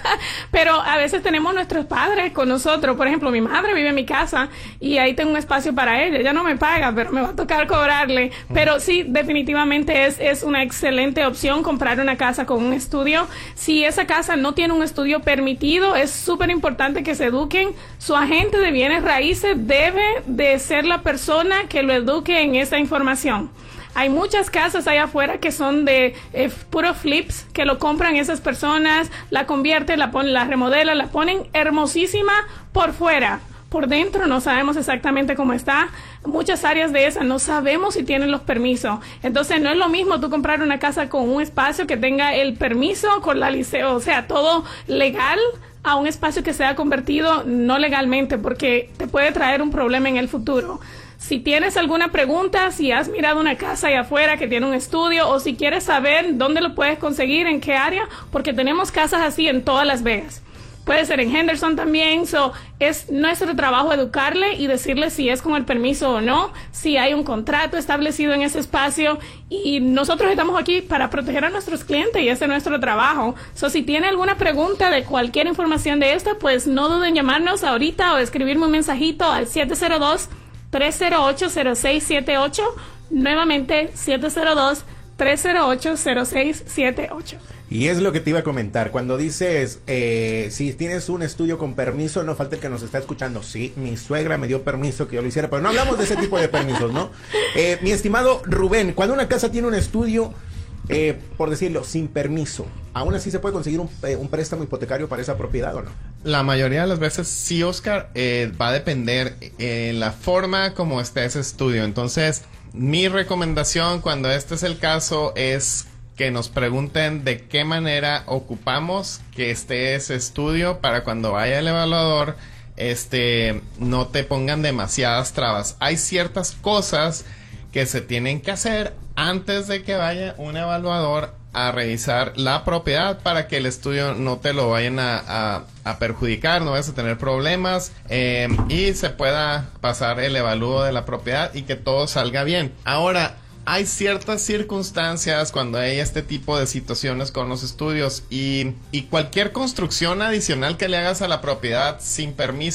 Pero a veces tenemos nuestros padres con nosotros. Por ejemplo, mi madre vive en mi casa y ahí tengo un espacio para ella. Ella no me paga, pero me va a tocar cobrarle. Pero sí, definitivamente es, es una excelente opción comprar una casa con un estudio. Si esa casa no tiene un estudio permitido, es súper importante que se eduquen. Su agente de bienes raíces debe de ser la persona que lo eduque en esa información. Hay muchas casas allá afuera que son de eh, puro flips, que lo compran esas personas, la convierten, la ponen, la remodelan, la ponen hermosísima por fuera. Por dentro no sabemos exactamente cómo está. Muchas áreas de esas no sabemos si tienen los permisos. Entonces no es lo mismo tú comprar una casa con un espacio que tenga el permiso, con la liceo, o sea, todo legal, a un espacio que sea convertido no legalmente, porque te puede traer un problema en el futuro. Si tienes alguna pregunta, si has mirado una casa allá afuera que tiene un estudio, o si quieres saber dónde lo puedes conseguir, en qué área, porque tenemos casas así en todas Las Vegas. Puede ser en Henderson también. So, es nuestro trabajo educarle y decirle si es con el permiso o no, si hay un contrato establecido en ese espacio, y nosotros estamos aquí para proteger a nuestros clientes y ese es nuestro trabajo. So, si tiene alguna pregunta de cualquier información de esta, pues no duden en llamarnos ahorita o escribirme un mensajito al siete cero dos, tres cero ocho, cero seis siete ocho. Nuevamente, siete cero dos, tres cero ocho, cero seis siete ocho. Y es lo que te iba a comentar, cuando dices, eh, si tienes un estudio con permiso, no falta el que nos está escuchando, sí, mi suegra me dio permiso que yo lo hiciera, pero no hablamos de ese tipo de permisos, ¿no? Eh, mi estimado Rubén, cuando una casa tiene un estudio, eh, por decirlo, sin permiso, ¿aún así se puede conseguir un, eh, un préstamo hipotecario para esa propiedad o no? La mayoría de las veces sí, Oscar, eh, va a depender en la forma como esté ese estudio. Entonces, mi recomendación cuando este es el caso es que nos pregunten de qué manera ocupamos que esté ese estudio para cuando vaya el evaluador, este, no te pongan demasiadas trabas. Hay ciertas cosas que se tienen que hacer antes de que vaya un evaluador a revisar la propiedad para que el estudio no te lo vayan a, a, a perjudicar, no vayas a tener problemas eh, y se pueda pasar el evalúo de la propiedad y que todo salga bien. Ahora, hay ciertas circunstancias cuando hay este tipo de situaciones con los estudios y, y cualquier construcción adicional que le hagas a la propiedad sin permiso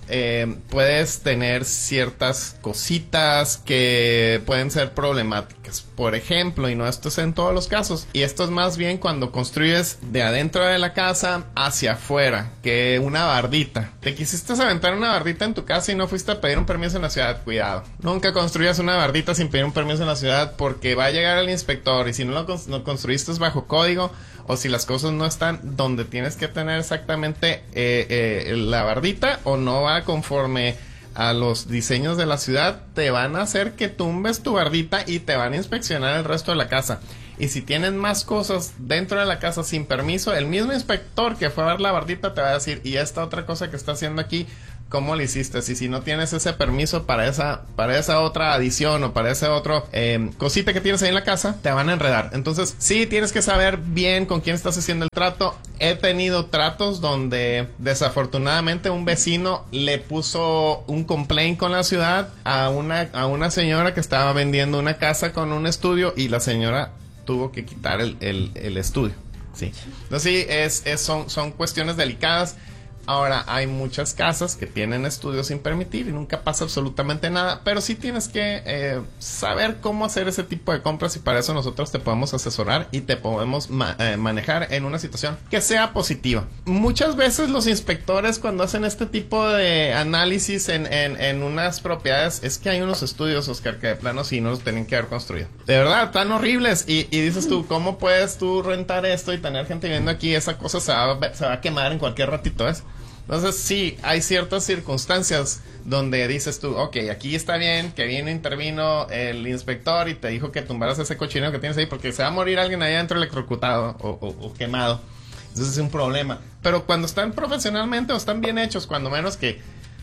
eh, puedes tener ciertas cositas que pueden ser problemáticas. Por ejemplo, y no esto es en todos los casos, y esto es más bien cuando construyes de adentro de la casa hacia afuera, que una bardita. Te quisiste aventar una bardita en tu casa y no fuiste a pedir un permiso en la ciudad. Cuidado. Nunca construyas una bardita sin pedir un permiso en la ciudad, porque va a llegar el inspector y si no lo, cons- lo construiste bajo código, o si las cosas no están donde tienes que tener exactamente eh, eh, la bardita, o no va conforme a los diseños de la ciudad, te van a hacer que tumbes tu bardita y te van a inspeccionar el resto de la casa. Y si tienen más cosas dentro de la casa sin permiso, el mismo inspector que fue a ver la bardita te va a decir, y esta otra cosa que está haciendo aquí, ¿cómo lo hiciste? Y si no tienes ese permiso para esa para esa otra adición o para ese otro eh, cosita que tienes ahí en la casa, te van a enredar. Entonces, sí, tienes que saber bien con quién estás haciendo el trato. He tenido tratos donde desafortunadamente un vecino le puso un complaint con la ciudad a una, a una señora que estaba vendiendo una casa con un estudio y la señora tuvo que quitar el, el, el estudio. Sí. Entonces, sí, es, es, son, son cuestiones delicadas. Ahora, hay muchas casas que tienen estudios sin permitir y nunca pasa absolutamente nada, pero sí tienes que eh, saber cómo hacer ese tipo de compras, y para eso nosotros te podemos asesorar y te podemos ma- eh, manejar en una situación que sea positiva. Muchas veces los inspectores, cuando hacen este tipo de análisis en, en, en unas propiedades, es que hay unos estudios, Oscar, que de plano sí no los tienen que haber construido. De verdad, tan horribles. Y, y dices tú, ¿cómo puedes tú rentar esto y tener gente viviendo aquí? Esa cosa se va, se va a quemar en cualquier ratito, ¿es? Entonces, sí, hay ciertas circunstancias donde dices tú, ok, aquí está bien que vino, intervino el inspector y te dijo que tumbaras ese cochinero que tienes ahí porque se va a morir alguien ahí adentro electrocutado o, o, o quemado. Entonces es un problema. Pero cuando están profesionalmente o están bien hechos, cuando menos que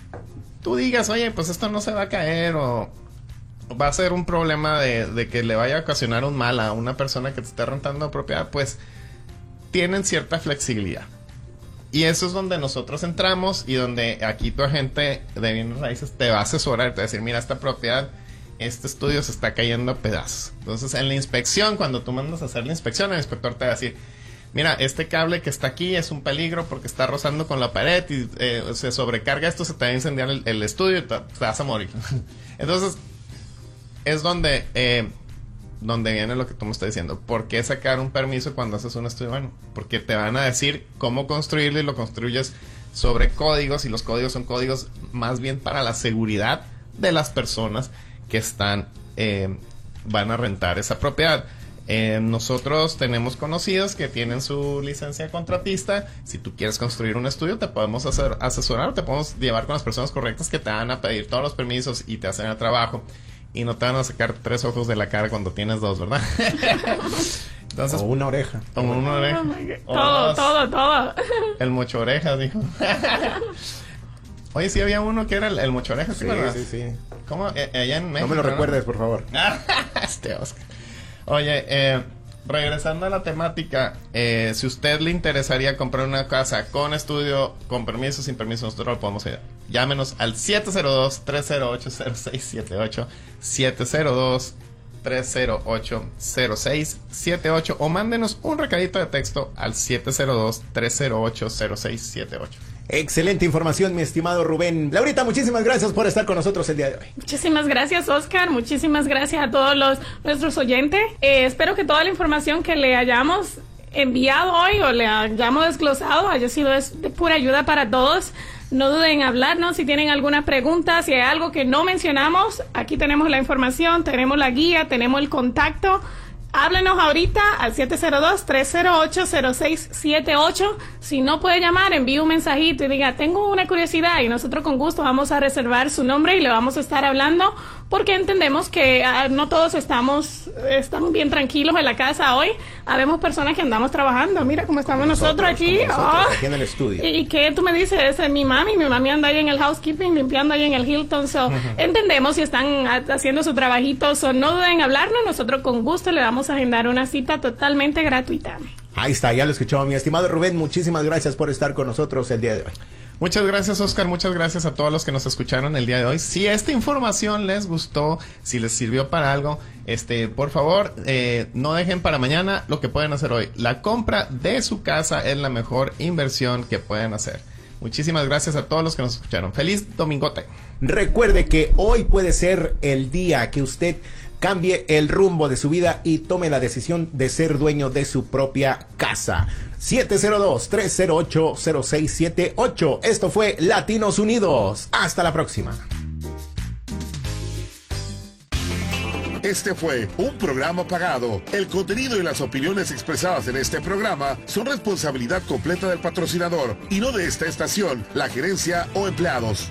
tú digas, oye, pues esto no se va a caer o va a ser un problema de, de que le vaya a ocasionar un mal a una persona que te esté rentando propiedad, pues tienen cierta flexibilidad. Y eso es donde nosotros entramos y donde aquí tu agente de bienes raíces te va a asesorar, te va a decir, mira, esta propiedad, este estudio se está cayendo a pedazos. Entonces, en la inspección, cuando tú mandas a hacer la inspección, el inspector te va a decir, mira, este cable que está aquí es un peligro porque está rozando con la pared y eh, se sobrecarga esto, se te va a incendiar el, el estudio y te, te vas a morir. Entonces, es donde... Eh, donde viene lo que tú me estás diciendo. ¿Por qué sacar un permiso cuando haces un estudio? Bueno, porque te van a decir cómo construirlo y lo construyes sobre códigos, y los códigos son códigos más bien para la seguridad de las personas que están eh, van a rentar esa propiedad. Eh, nosotros tenemos conocidos que tienen su licencia de contratista. Si tú quieres construir un estudio, te podemos hacer asesorar, te podemos llevar con las personas correctas que te van a pedir todos los permisos y te hacen el trabajo. Y no te van a sacar tres ojos de la cara cuando tienes dos, ¿verdad? Entonces, o una oreja. O una oreja. Oh, todo, dos. todo, todo. El mocho orejas, dijo. Oye, sí había uno que era el, el mocho orejas, sí, ¿verdad? sí, sí. ¿Cómo? Eh, allá en México. No me lo ¿no? recuerdes, por favor. Este Oscar. Oye, eh, regresando a la temática, eh, si usted le interesaría comprar una casa con estudio, con permiso, sin permiso, nosotros lo podemos ayudar. Llámenos al siete cero dos, tres cero ocho, cero seis siete ocho, siete cero dos, tres cero ocho, cero seis siete ocho, o mándenos un recadito de texto al siete cero dos, tres cero ocho, cero seis siete ocho. Excelente información, mi estimado Rubén. Laurita, muchísimas gracias por estar con nosotros el día de hoy. Muchísimas gracias, Oscar. Muchísimas gracias a todos los nuestros oyentes. Eh, espero que toda la información que le hayamos enviado hoy o le hayamos desglosado haya sido de pura ayuda para todos. No duden en hablarnos si tienen alguna pregunta, si hay algo que no mencionamos. Aquí tenemos la información, tenemos la guía, tenemos el contacto. Háblenos ahorita al siete cero dos, tres cero ocho, cero seis siete ocho. Si no puede llamar, envíe un mensajito y diga, tengo una curiosidad, y nosotros con gusto vamos a reservar su nombre y le vamos a estar hablando, porque entendemos que uh, no todos estamos, estamos bien tranquilos en la casa hoy. Habemos personas que andamos trabajando. Mira cómo estamos nosotros, nosotros aquí. Nosotros, oh. Aquí en el estudio. ¿Y, y qué tú me dices? Es mi mami, mi mami anda ahí en el housekeeping, limpiando ahí en el Hilton. So, uh-huh. Entendemos si están haciendo su trabajito. So, no duden en hablarnos. Nosotros con gusto le vamos a agendar una cita totalmente gratuita. Ahí está, ya lo escuchó mi estimado Rubén. Muchísimas gracias por estar con nosotros el día de hoy. Muchas gracias, Oscar. Muchas gracias a todos los que nos escucharon el día de hoy. Si esta información les gustó, si les sirvió para algo, este, por favor, eh, no dejen para mañana lo que pueden hacer hoy. La compra de su casa es la mejor inversión que pueden hacer. Muchísimas gracias a todos los que nos escucharon. Feliz domingote. Recuerde que hoy puede ser el día que usted cambie el rumbo de su vida y tome la decisión de ser dueño de su propia casa. siete cero dos, tres cero ocho, cero seis siete ocho. Esto fue Latinos Unidos. Hasta la próxima. Este fue un programa pagado. El contenido y las opiniones expresadas en este programa son responsabilidad completa del patrocinador y no de esta estación, la gerencia o empleados.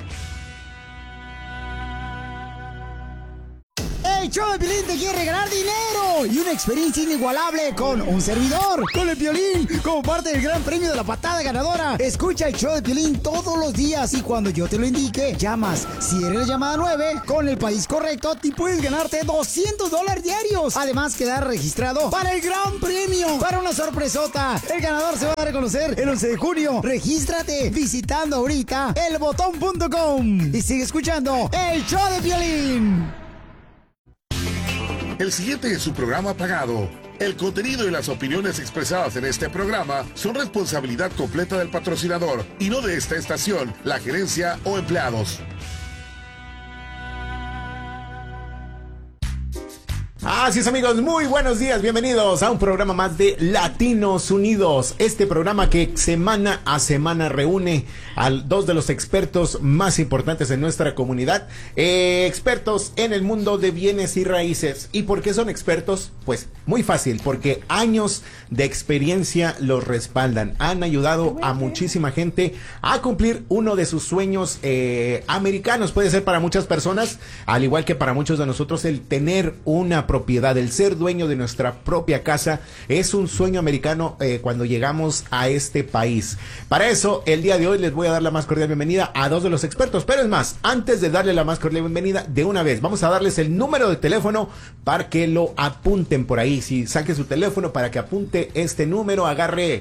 El show de Piolín te quiere regalar dinero y una experiencia inigualable con un servidor, con el Piolín, como parte del gran premio de la patada ganadora. Escucha el show de Piolín todos los días y cuando yo te lo indique, llamas. Si eres la llamada nueve, con el país correcto, te puedes ganarte doscientos dólares diarios. Además, quedar registrado para el gran premio, para una sorpresota. El ganador se va a dar a conocer el once de junio. Regístrate visitando ahorita el botón punto com y sigue escuchando el show de Piolín. El siguiente es su programa pagado. El contenido y las opiniones expresadas en este programa son responsabilidad completa del patrocinador y no de esta estación, la gerencia o empleados. Así es, amigos, muy buenos días, bienvenidos a un programa más de Latinos Unidos, este programa que semana a semana reúne a dos de los expertos más importantes en nuestra comunidad, eh, expertos en el mundo de bienes y raíces. ¿Y por qué son expertos? Pues muy fácil, porque años de experiencia los respaldan, han ayudado a muchísima gente a cumplir uno de sus sueños eh, americanos. Puede ser para muchas personas, al igual que para muchos de nosotros, el tener una propiedad, el ser dueño de nuestra propia casa es un sueño americano eh, cuando llegamos a este país. Para eso, el día de hoy les voy a dar la más cordial bienvenida a dos de los expertos, pero es más, antes de darle la más cordial bienvenida, de una vez, vamos a darles el número de teléfono para que lo apunten por ahí. Si saque su teléfono para que apunte este número, agarre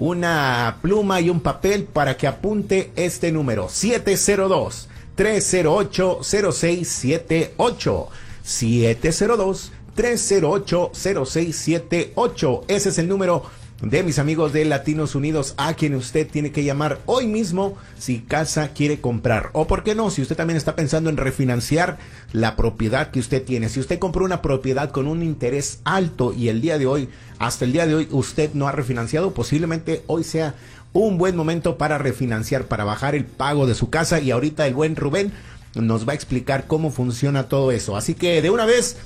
una pluma y un papel para que apunte este número, siete cero dos, tres cero ocho, cero seis siete ocho. siete cero dos, tres cero ocho, cero seis siete ocho. Ese es el número de mis amigos de Latinos Unidos a quien usted tiene que llamar hoy mismo si casa quiere comprar. O por qué no, si usted también está pensando en refinanciar la propiedad que usted tiene. Si usted compró una propiedad con un interés alto y el día de hoy, hasta el día de hoy, usted no ha refinanciado, posiblemente hoy sea un buen momento para refinanciar, para bajar el pago de su casa. Y ahorita el buen Rubén nos va a explicar cómo funciona todo eso. Así que de una vez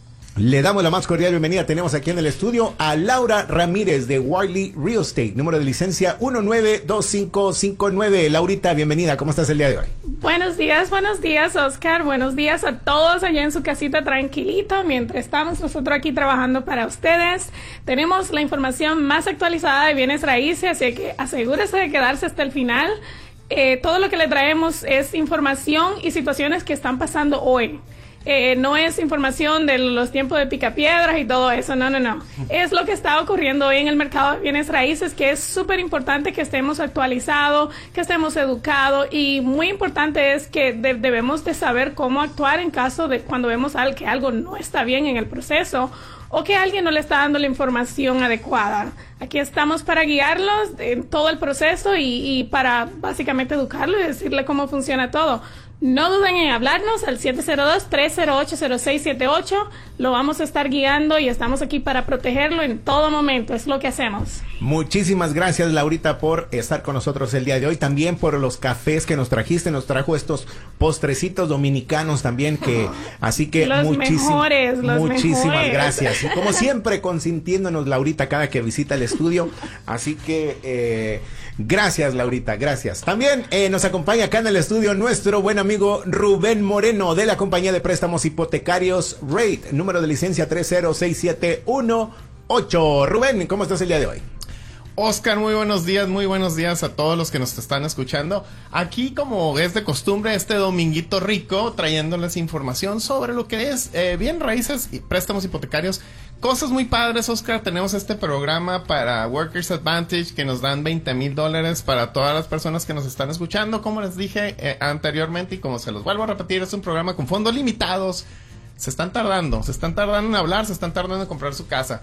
le damos la más cordial bienvenida. Tenemos aquí en el estudio a Laura Ramírez de Wiley Real Estate, número de licencia uno nueve dos cinco cinco nueve. Laurita, bienvenida. ¿Cómo estás el día de hoy? Buenos días, buenos días, Oscar. Buenos días a todos allá en su casita tranquilito. Mientras estamos nosotros aquí trabajando para ustedes, tenemos la información más actualizada de bienes raíces, así que asegúrese de quedarse hasta el final. Eh, todo lo que le traemos es información y situaciones que están pasando hoy. Eh, no es información de los tiempos de picapiedras y todo eso, no, no, no. Es lo que está ocurriendo hoy en el mercado de bienes raíces, que es súper importante que estemos actualizados, que estemos educados, y muy importante es que de, debemos de saber cómo actuar en caso de cuando vemos al, que algo no está bien en el proceso o que alguien no le está dando la información adecuada. Aquí estamos para guiarlos en todo el proceso y, y para básicamente educarlo y decirle cómo funciona todo. No duden en hablarnos al siete cero dos, tres cero ocho, cero seis siete ocho. Lo vamos a estar guiando y estamos aquí para protegerlo en todo momento. Es lo que hacemos. Muchísimas gracias, Laurita, por estar con nosotros el día de hoy. También por los cafés que nos trajiste. Nos trajo estos postrecitos dominicanos también. que Así que los muchísim mejores, los muchísimas mejores. gracias. Y como siempre, consintiéndonos, Laurita, cada que visita el estudio. Así que eh, gracias, Laurita, gracias. También eh, nos acompaña acá en el estudio nuestro buen amigo Rubén Moreno de la compañía de préstamos hipotecarios Rate, número de licencia tres cero seis siete uno ocho. Rubén, ¿cómo estás el día de hoy? Oscar, muy buenos días, muy buenos días a todos los que nos están escuchando. Aquí, como es de costumbre, este dominguito rico, trayéndoles información sobre lo que es eh, bien raíces y préstamos hipotecarios. Cosas muy padres, Oscar. Tenemos este programa para Workers Advantage que nos dan veinte mil dólares para todas las personas que nos están escuchando. Como les dije eh, anteriormente y como se los vuelvo a repetir, es un programa con fondos limitados. Se están tardando, se están tardando en hablar, se están tardando en comprar su casa.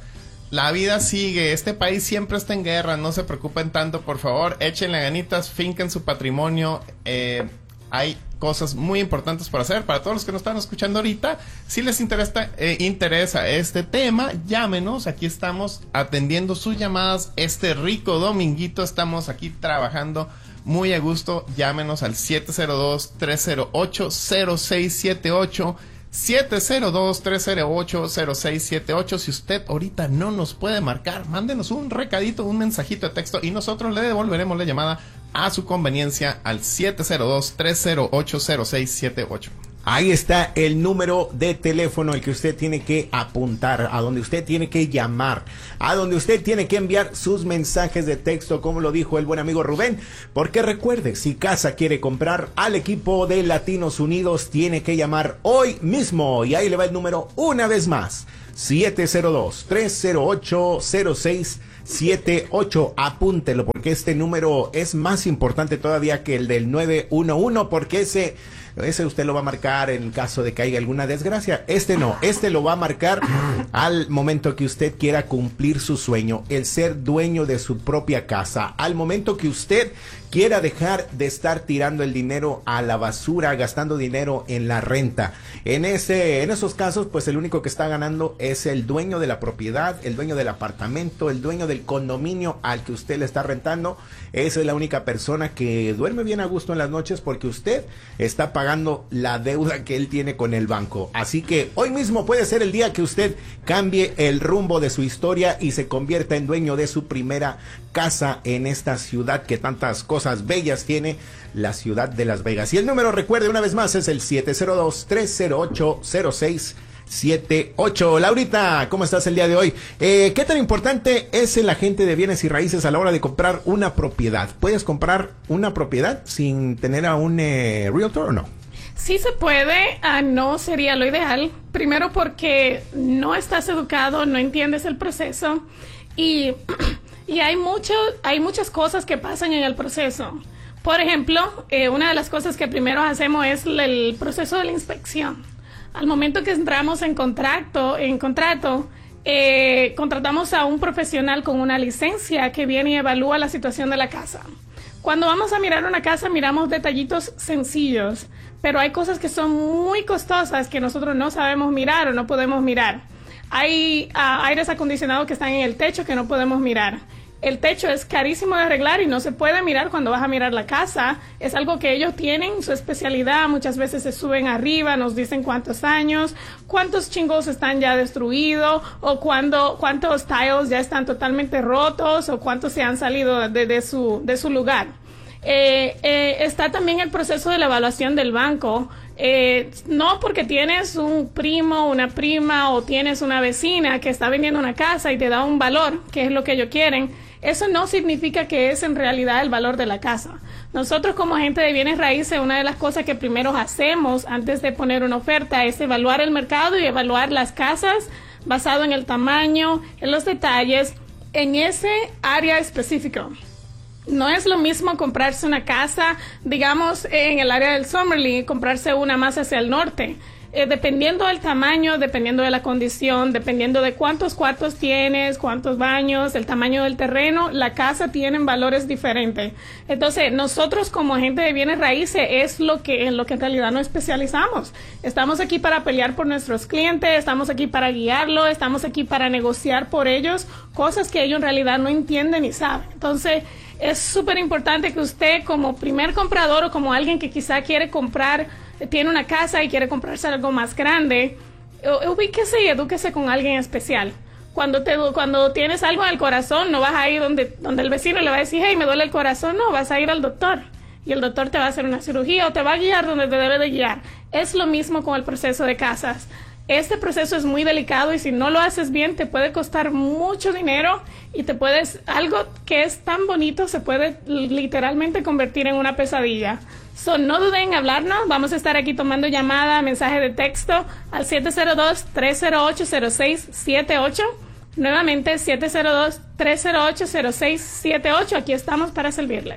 La vida sigue, este país siempre está en guerra, no se preocupen tanto, por favor, échenle ganitas, finquen su patrimonio, eh, hay cosas muy importantes por hacer. Para todos los que nos están escuchando ahorita, si les interesa, eh, interesa este tema, llámenos, aquí estamos atendiendo sus llamadas, este rico dominguito, estamos aquí trabajando muy a gusto, llámenos al siete cero dos, tres cero ocho, cero seis siete ocho, siete cero dos, tres cero ocho, cero seis siete ocho. Si usted ahorita no nos puede marcar, mándenos un recadito, un mensajito de texto y nosotros le devolveremos la llamada a su conveniencia al siete cero dos, tres cero ocho, cero seis siete ocho. Ahí está el número de teléfono al que usted tiene que apuntar, a donde usted tiene que llamar, a donde usted tiene que enviar sus mensajes de texto, como lo dijo el buen amigo Rubén. Porque recuerde, si casa quiere comprar al equipo de Latinos Unidos, tiene que llamar hoy mismo. Y ahí le va el número una vez más, siete cero dos, tres cero ocho, cero seis siete ocho. Apúntelo, porque este número es más importante todavía que el del nueve uno uno, porque ese... Ese usted lo va a marcar en caso de que haya alguna desgracia. Este no, este lo va a marcar al momento que usted quiera cumplir su sueño, el ser dueño de su propia casa, al momento que usted quiera dejar de estar tirando el dinero a la basura, gastando dinero en la renta. En ese, en esos casos, pues el único que está ganando es el dueño de la propiedad, el dueño del apartamento, el dueño del condominio al que usted le está rentando. Esa es la única persona que duerme bien a gusto en las noches, porque usted está pagando la deuda que él tiene con el banco. Así que hoy mismo puede ser el día que usted cambie el rumbo de su historia y se convierta en dueño de su primera casa en esta ciudad que tantas cosas bellas tiene, la ciudad de Las Vegas. Y el número, recuerde una vez más, es el siete cero dos, tres cero ocho, cero seis siete ocho. Laurita, ¿cómo estás el día de hoy? Eh, ¿Qué tan importante es el agente de bienes y raíces a la hora de comprar una propiedad? ¿Puedes comprar una propiedad sin tener a un eh, realtor o no? Sí se puede, uh, no sería lo ideal. Primero porque no estás educado, no entiendes el proceso y, y hay, mucho, hay muchas cosas que pasan en el proceso. Por ejemplo, eh, una de las cosas que primero hacemos es el proceso de la inspección. Al momento que entramos en contrato, en contrato eh, contratamos a un profesional con una licencia que viene y evalúa la situación de la casa. Cuando vamos a mirar una casa, miramos detallitos sencillos, pero hay cosas que son muy costosas que nosotros no sabemos mirar o no podemos mirar. Hay uh, aires acondicionados que están en el techo que no podemos mirar. El techo es carísimo de arreglar y no se puede mirar cuando vas a mirar la casa. Es algo que ellos tienen, su especialidad. Muchas veces se suben arriba, nos dicen cuántos años, cuántos chingos están ya destruidos, o cuando, cuántos tiles ya están totalmente rotos, o cuántos se han salido de, de, su, de su lugar. Eh, eh, está también el proceso de la evaluación del banco. Eh, no porque tienes un primo, una prima o tienes una vecina que está vendiendo una casa y te da un valor, que es lo que ellos quieren, eso no significa que es en realidad el valor de la casa. Nosotros como agente de bienes raíces, una de las cosas que primero hacemos antes de poner una oferta es evaluar el mercado y evaluar las casas basado en el tamaño, en los detalles, en ese área específica. No es lo mismo comprarse una casa, digamos, en el área del Summerlin, comprarse una más hacia el norte. Eh, dependiendo del tamaño, dependiendo de la condición, dependiendo de cuántos cuartos tienes, cuántos baños, el tamaño del terreno, la casa tiene valores diferentes. Entonces, nosotros como agente de bienes raíces es lo que en lo que en realidad nos especializamos. Estamos aquí para pelear por nuestros clientes, estamos aquí para guiarlo, estamos aquí para negociar por ellos cosas que ellos en realidad no entienden ni saben. Entonces, es súper importante que usted como primer comprador o como alguien que quizá quiere comprar, tiene una casa y quiere comprarse algo más grande, ubíquese y edúquese con alguien especial. Cuando te cuando tienes algo en el corazón, no vas a ir donde, donde el vecino le va a decir, hey, me duele el corazón, no, vas a ir al doctor. Y el doctor te va a hacer una cirugía o te va a guiar donde te debe de guiar. Es lo mismo con el proceso de casas. Este proceso es muy delicado y si no lo haces bien te puede costar mucho dinero y te puedes, algo que es tan bonito se puede literalmente convertir en una pesadilla. So, no duden en hablarnos, vamos a estar aquí tomando llamada, mensaje de texto al siete cero dos, tres cero ocho, cero seis siete ocho. Nuevamente siete cero dos, tres cero ocho, cero seis siete ocho, aquí estamos para servirles.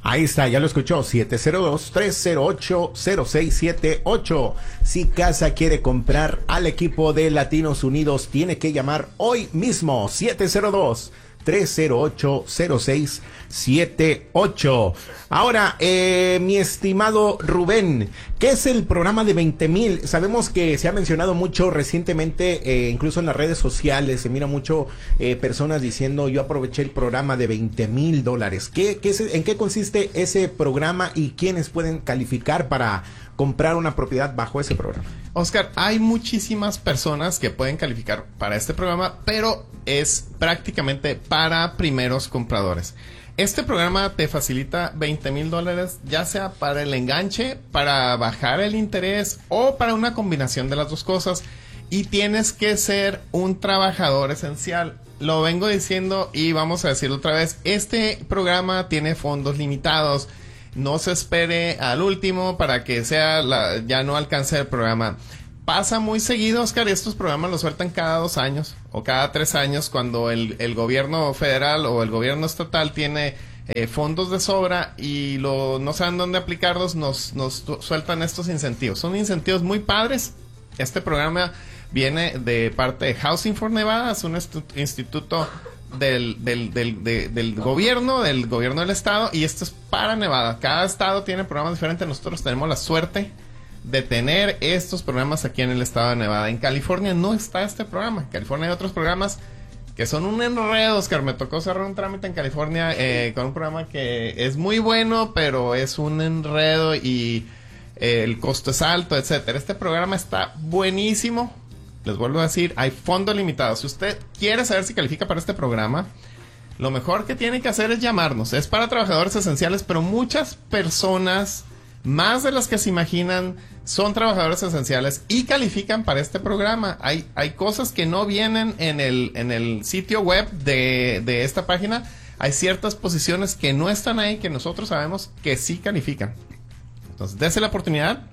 Ahí está, ya lo escuchó, siete cero dos, tres cero ocho, cero seis siete ocho. Si Casa quiere comprar al equipo de Latinos Unidos, tiene que llamar hoy mismo, siete cero dos, tres cero ocho, cero seis siete ocho. Ahora, eh, mi estimado Rubén, ¿qué es el programa de veinte mil? Sabemos que se ha mencionado mucho recientemente, eh, incluso en las redes sociales, se mira mucho eh, personas diciendo, yo aproveché el programa de veinte mil dólares. ¿Qué, qué es, ¿En qué consiste ese programa y quiénes pueden calificar para comprar una propiedad bajo ese programa? Oscar, hay muchísimas personas que pueden calificar para este programa, pero es prácticamente para primeros compradores. Este programa te facilita veinte mil dólares, ya sea para el enganche, para bajar el interés o para una combinación de las dos cosas. Y tienes que ser un trabajador esencial. Lo vengo diciendo y vamos a decirlo otra vez. Este programa tiene fondos limitados. No se espere al último para que sea la, ya no alcance el programa. Pasa muy seguido, Oscar, y estos programas los sueltan cada dos años o cada tres años cuando el, el gobierno federal o el gobierno estatal tiene eh, fondos de sobra y lo, no saben dónde aplicarlos, nos, nos sueltan estos incentivos. Son incentivos muy padres. Este programa viene de parte de Housing for Nevada, es un instituto del, del, del, de, del gobierno, del gobierno del estado, y esto es para Nevada. Cada estado tiene programas diferentes. Nosotros tenemos la suerte de tener estos programas aquí en el estado de Nevada. En California no está este programa. En California hay otros programas que son un enredo, Oscar. Me tocó cerrar un trámite en California eh, con un programa que es muy bueno, pero es un enredo y eh, el costo es alto, etcétera. Este programa está buenísimo. Les vuelvo a decir, hay fondos limitados. Si usted quiere saber si califica para este programa, lo mejor que tiene que hacer es llamarnos. Es para trabajadores esenciales, pero muchas personas, más de las que se imaginan, son trabajadores esenciales y califican para este programa. Hay, hay cosas que no vienen en el, en el sitio web de, de esta página. Hay ciertas posiciones que no están ahí, que nosotros sabemos que sí califican. Entonces, dése la oportunidad.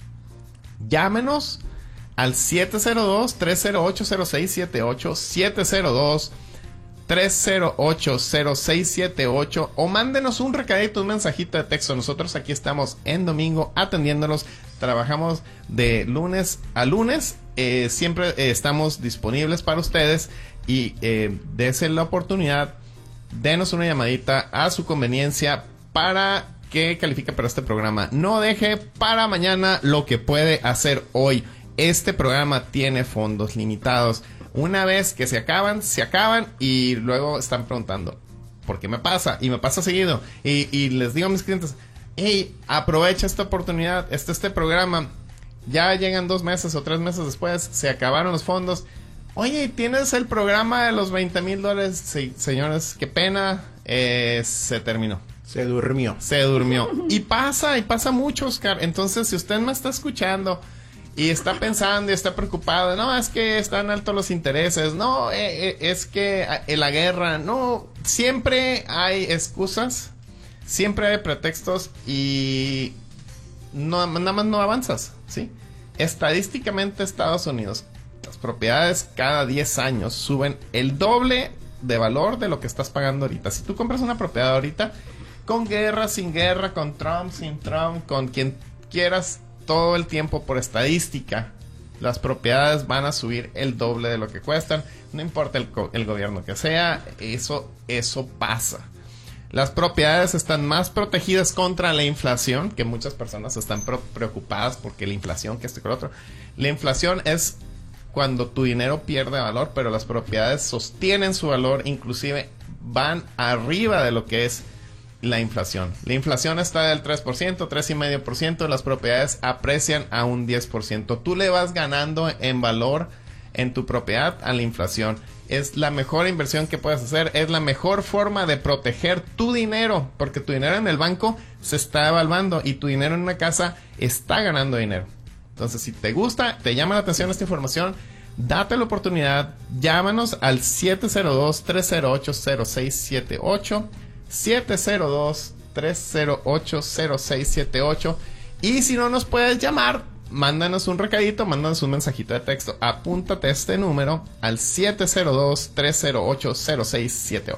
Llámenos al siete cero dos, tres cero ocho, cero seis siete ocho, siete cero dos, tres cero ocho, cero seis siete ocho, o mándenos un recadito, un mensajito de texto. Nosotros aquí estamos en domingo atendiéndolos. Trabajamos de lunes a lunes. Eh, siempre eh, estamos disponibles para ustedes y eh, dése la oportunidad. Denos una llamadita a su conveniencia para que califique para este programa. No deje para mañana lo que puede hacer hoy. Este programa tiene fondos limitados. Una vez que se acaban, se acaban y luego están preguntando, ¿por qué me pasa? Y me pasa seguido. Y, y les digo a mis clientes, hey, aprovecha esta oportunidad, este, este programa. Ya llegan dos meses o tres meses después, se acabaron los fondos. Oye, ¿tienes el programa de los veinte mil dólares? Sí, señores, qué pena, eh, se terminó. Se durmió. Se durmió. Y pasa, y pasa mucho, Oscar. Entonces, si usted me está escuchando y está pensando y está preocupado, no, es que están altos los intereses, no, eh, eh, es que eh, la guerra, no, siempre hay excusas, siempre hay pretextos y no, nada más no avanzas, ¿sí? Estadísticamente Estados Unidos, las propiedades cada diez años suben el doble de valor de lo que estás pagando ahorita. Si tú compras una propiedad ahorita, con guerra, sin guerra, con Trump, sin Trump, con quien quieras, todo el tiempo, por estadística, las propiedades van a subir el doble de lo que cuestan. No importa el, el gobierno que sea, eso, eso pasa. Las propiedades están más protegidas contra la inflación, que muchas personas están preocupadas porque la inflación, que esto y que lo otro. La inflación es cuando tu dinero pierde valor, pero las propiedades sostienen su valor, inclusive van arriba de lo que es la inflación. La inflación está del tres por ciento, tres coma cinco por ciento, las propiedades aprecian a un diez por ciento. Tú le vas ganando en valor en tu propiedad a la inflación. Es la mejor inversión que puedes hacer, es la mejor forma de proteger tu dinero, porque tu dinero en el banco se está evaluando y tu dinero en una casa está ganando dinero. Entonces, si te gusta, te llama la atención esta información, date la oportunidad, llámanos al siete cero dos, tres cero ocho, cero seis siete ocho, siete cero dos, tres cero ocho, cero seis siete ocho, y si no nos puedes llamar, mándanos un recadito, mándanos un mensajito de texto, apúntate este número al siete cero dos, tres cero ocho, cero seis siete ocho.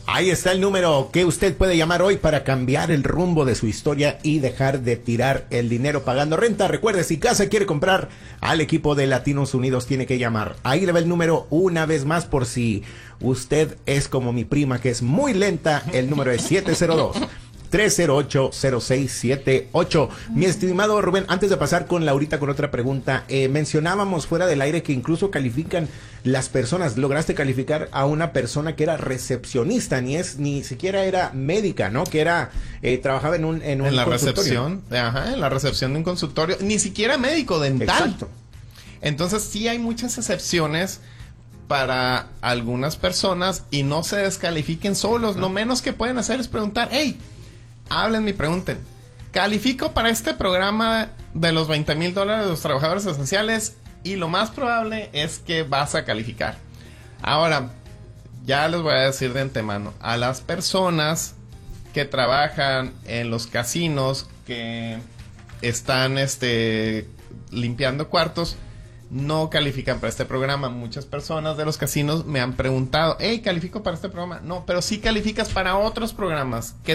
Ahí está el número que usted puede llamar hoy para cambiar el rumbo de su historia y dejar de tirar el dinero pagando renta. Recuerde, si casa quiere comprar al equipo de Latinos Unidos, tiene que llamar. Ahí le va el número una vez más por si usted es como mi prima, que es muy lenta. El número es siete cero dos, tres cero ocho, cero seis siete ocho. Mi estimado Rubén, antes de pasar con Laurita con otra pregunta, eh, mencionábamos fuera del aire que incluso califican las personas. Lograste calificar a una persona que era recepcionista, ni es ni siquiera era médica, ¿no? Que era eh, trabajaba en un en un en la consultorio. recepción, ajá, en la recepción de un consultorio, ni siquiera médico dental. Exacto. Entonces sí hay muchas excepciones para algunas personas y no se descalifiquen solos. No. Lo menos que pueden hacer es preguntar, hey, háblenme y pregunten, ¿califico para este programa de los veinte mil dólares de los trabajadores esenciales? Y lo más probable es que vas a calificar. Ahora, ya les voy a decir de antemano, a las personas que trabajan en los casinos, que están este, limpiando cuartos, no califican para este programa. Muchas personas de los casinos me han preguntado, hey, ¿califico para este programa? No, pero sí calificas para otros programas que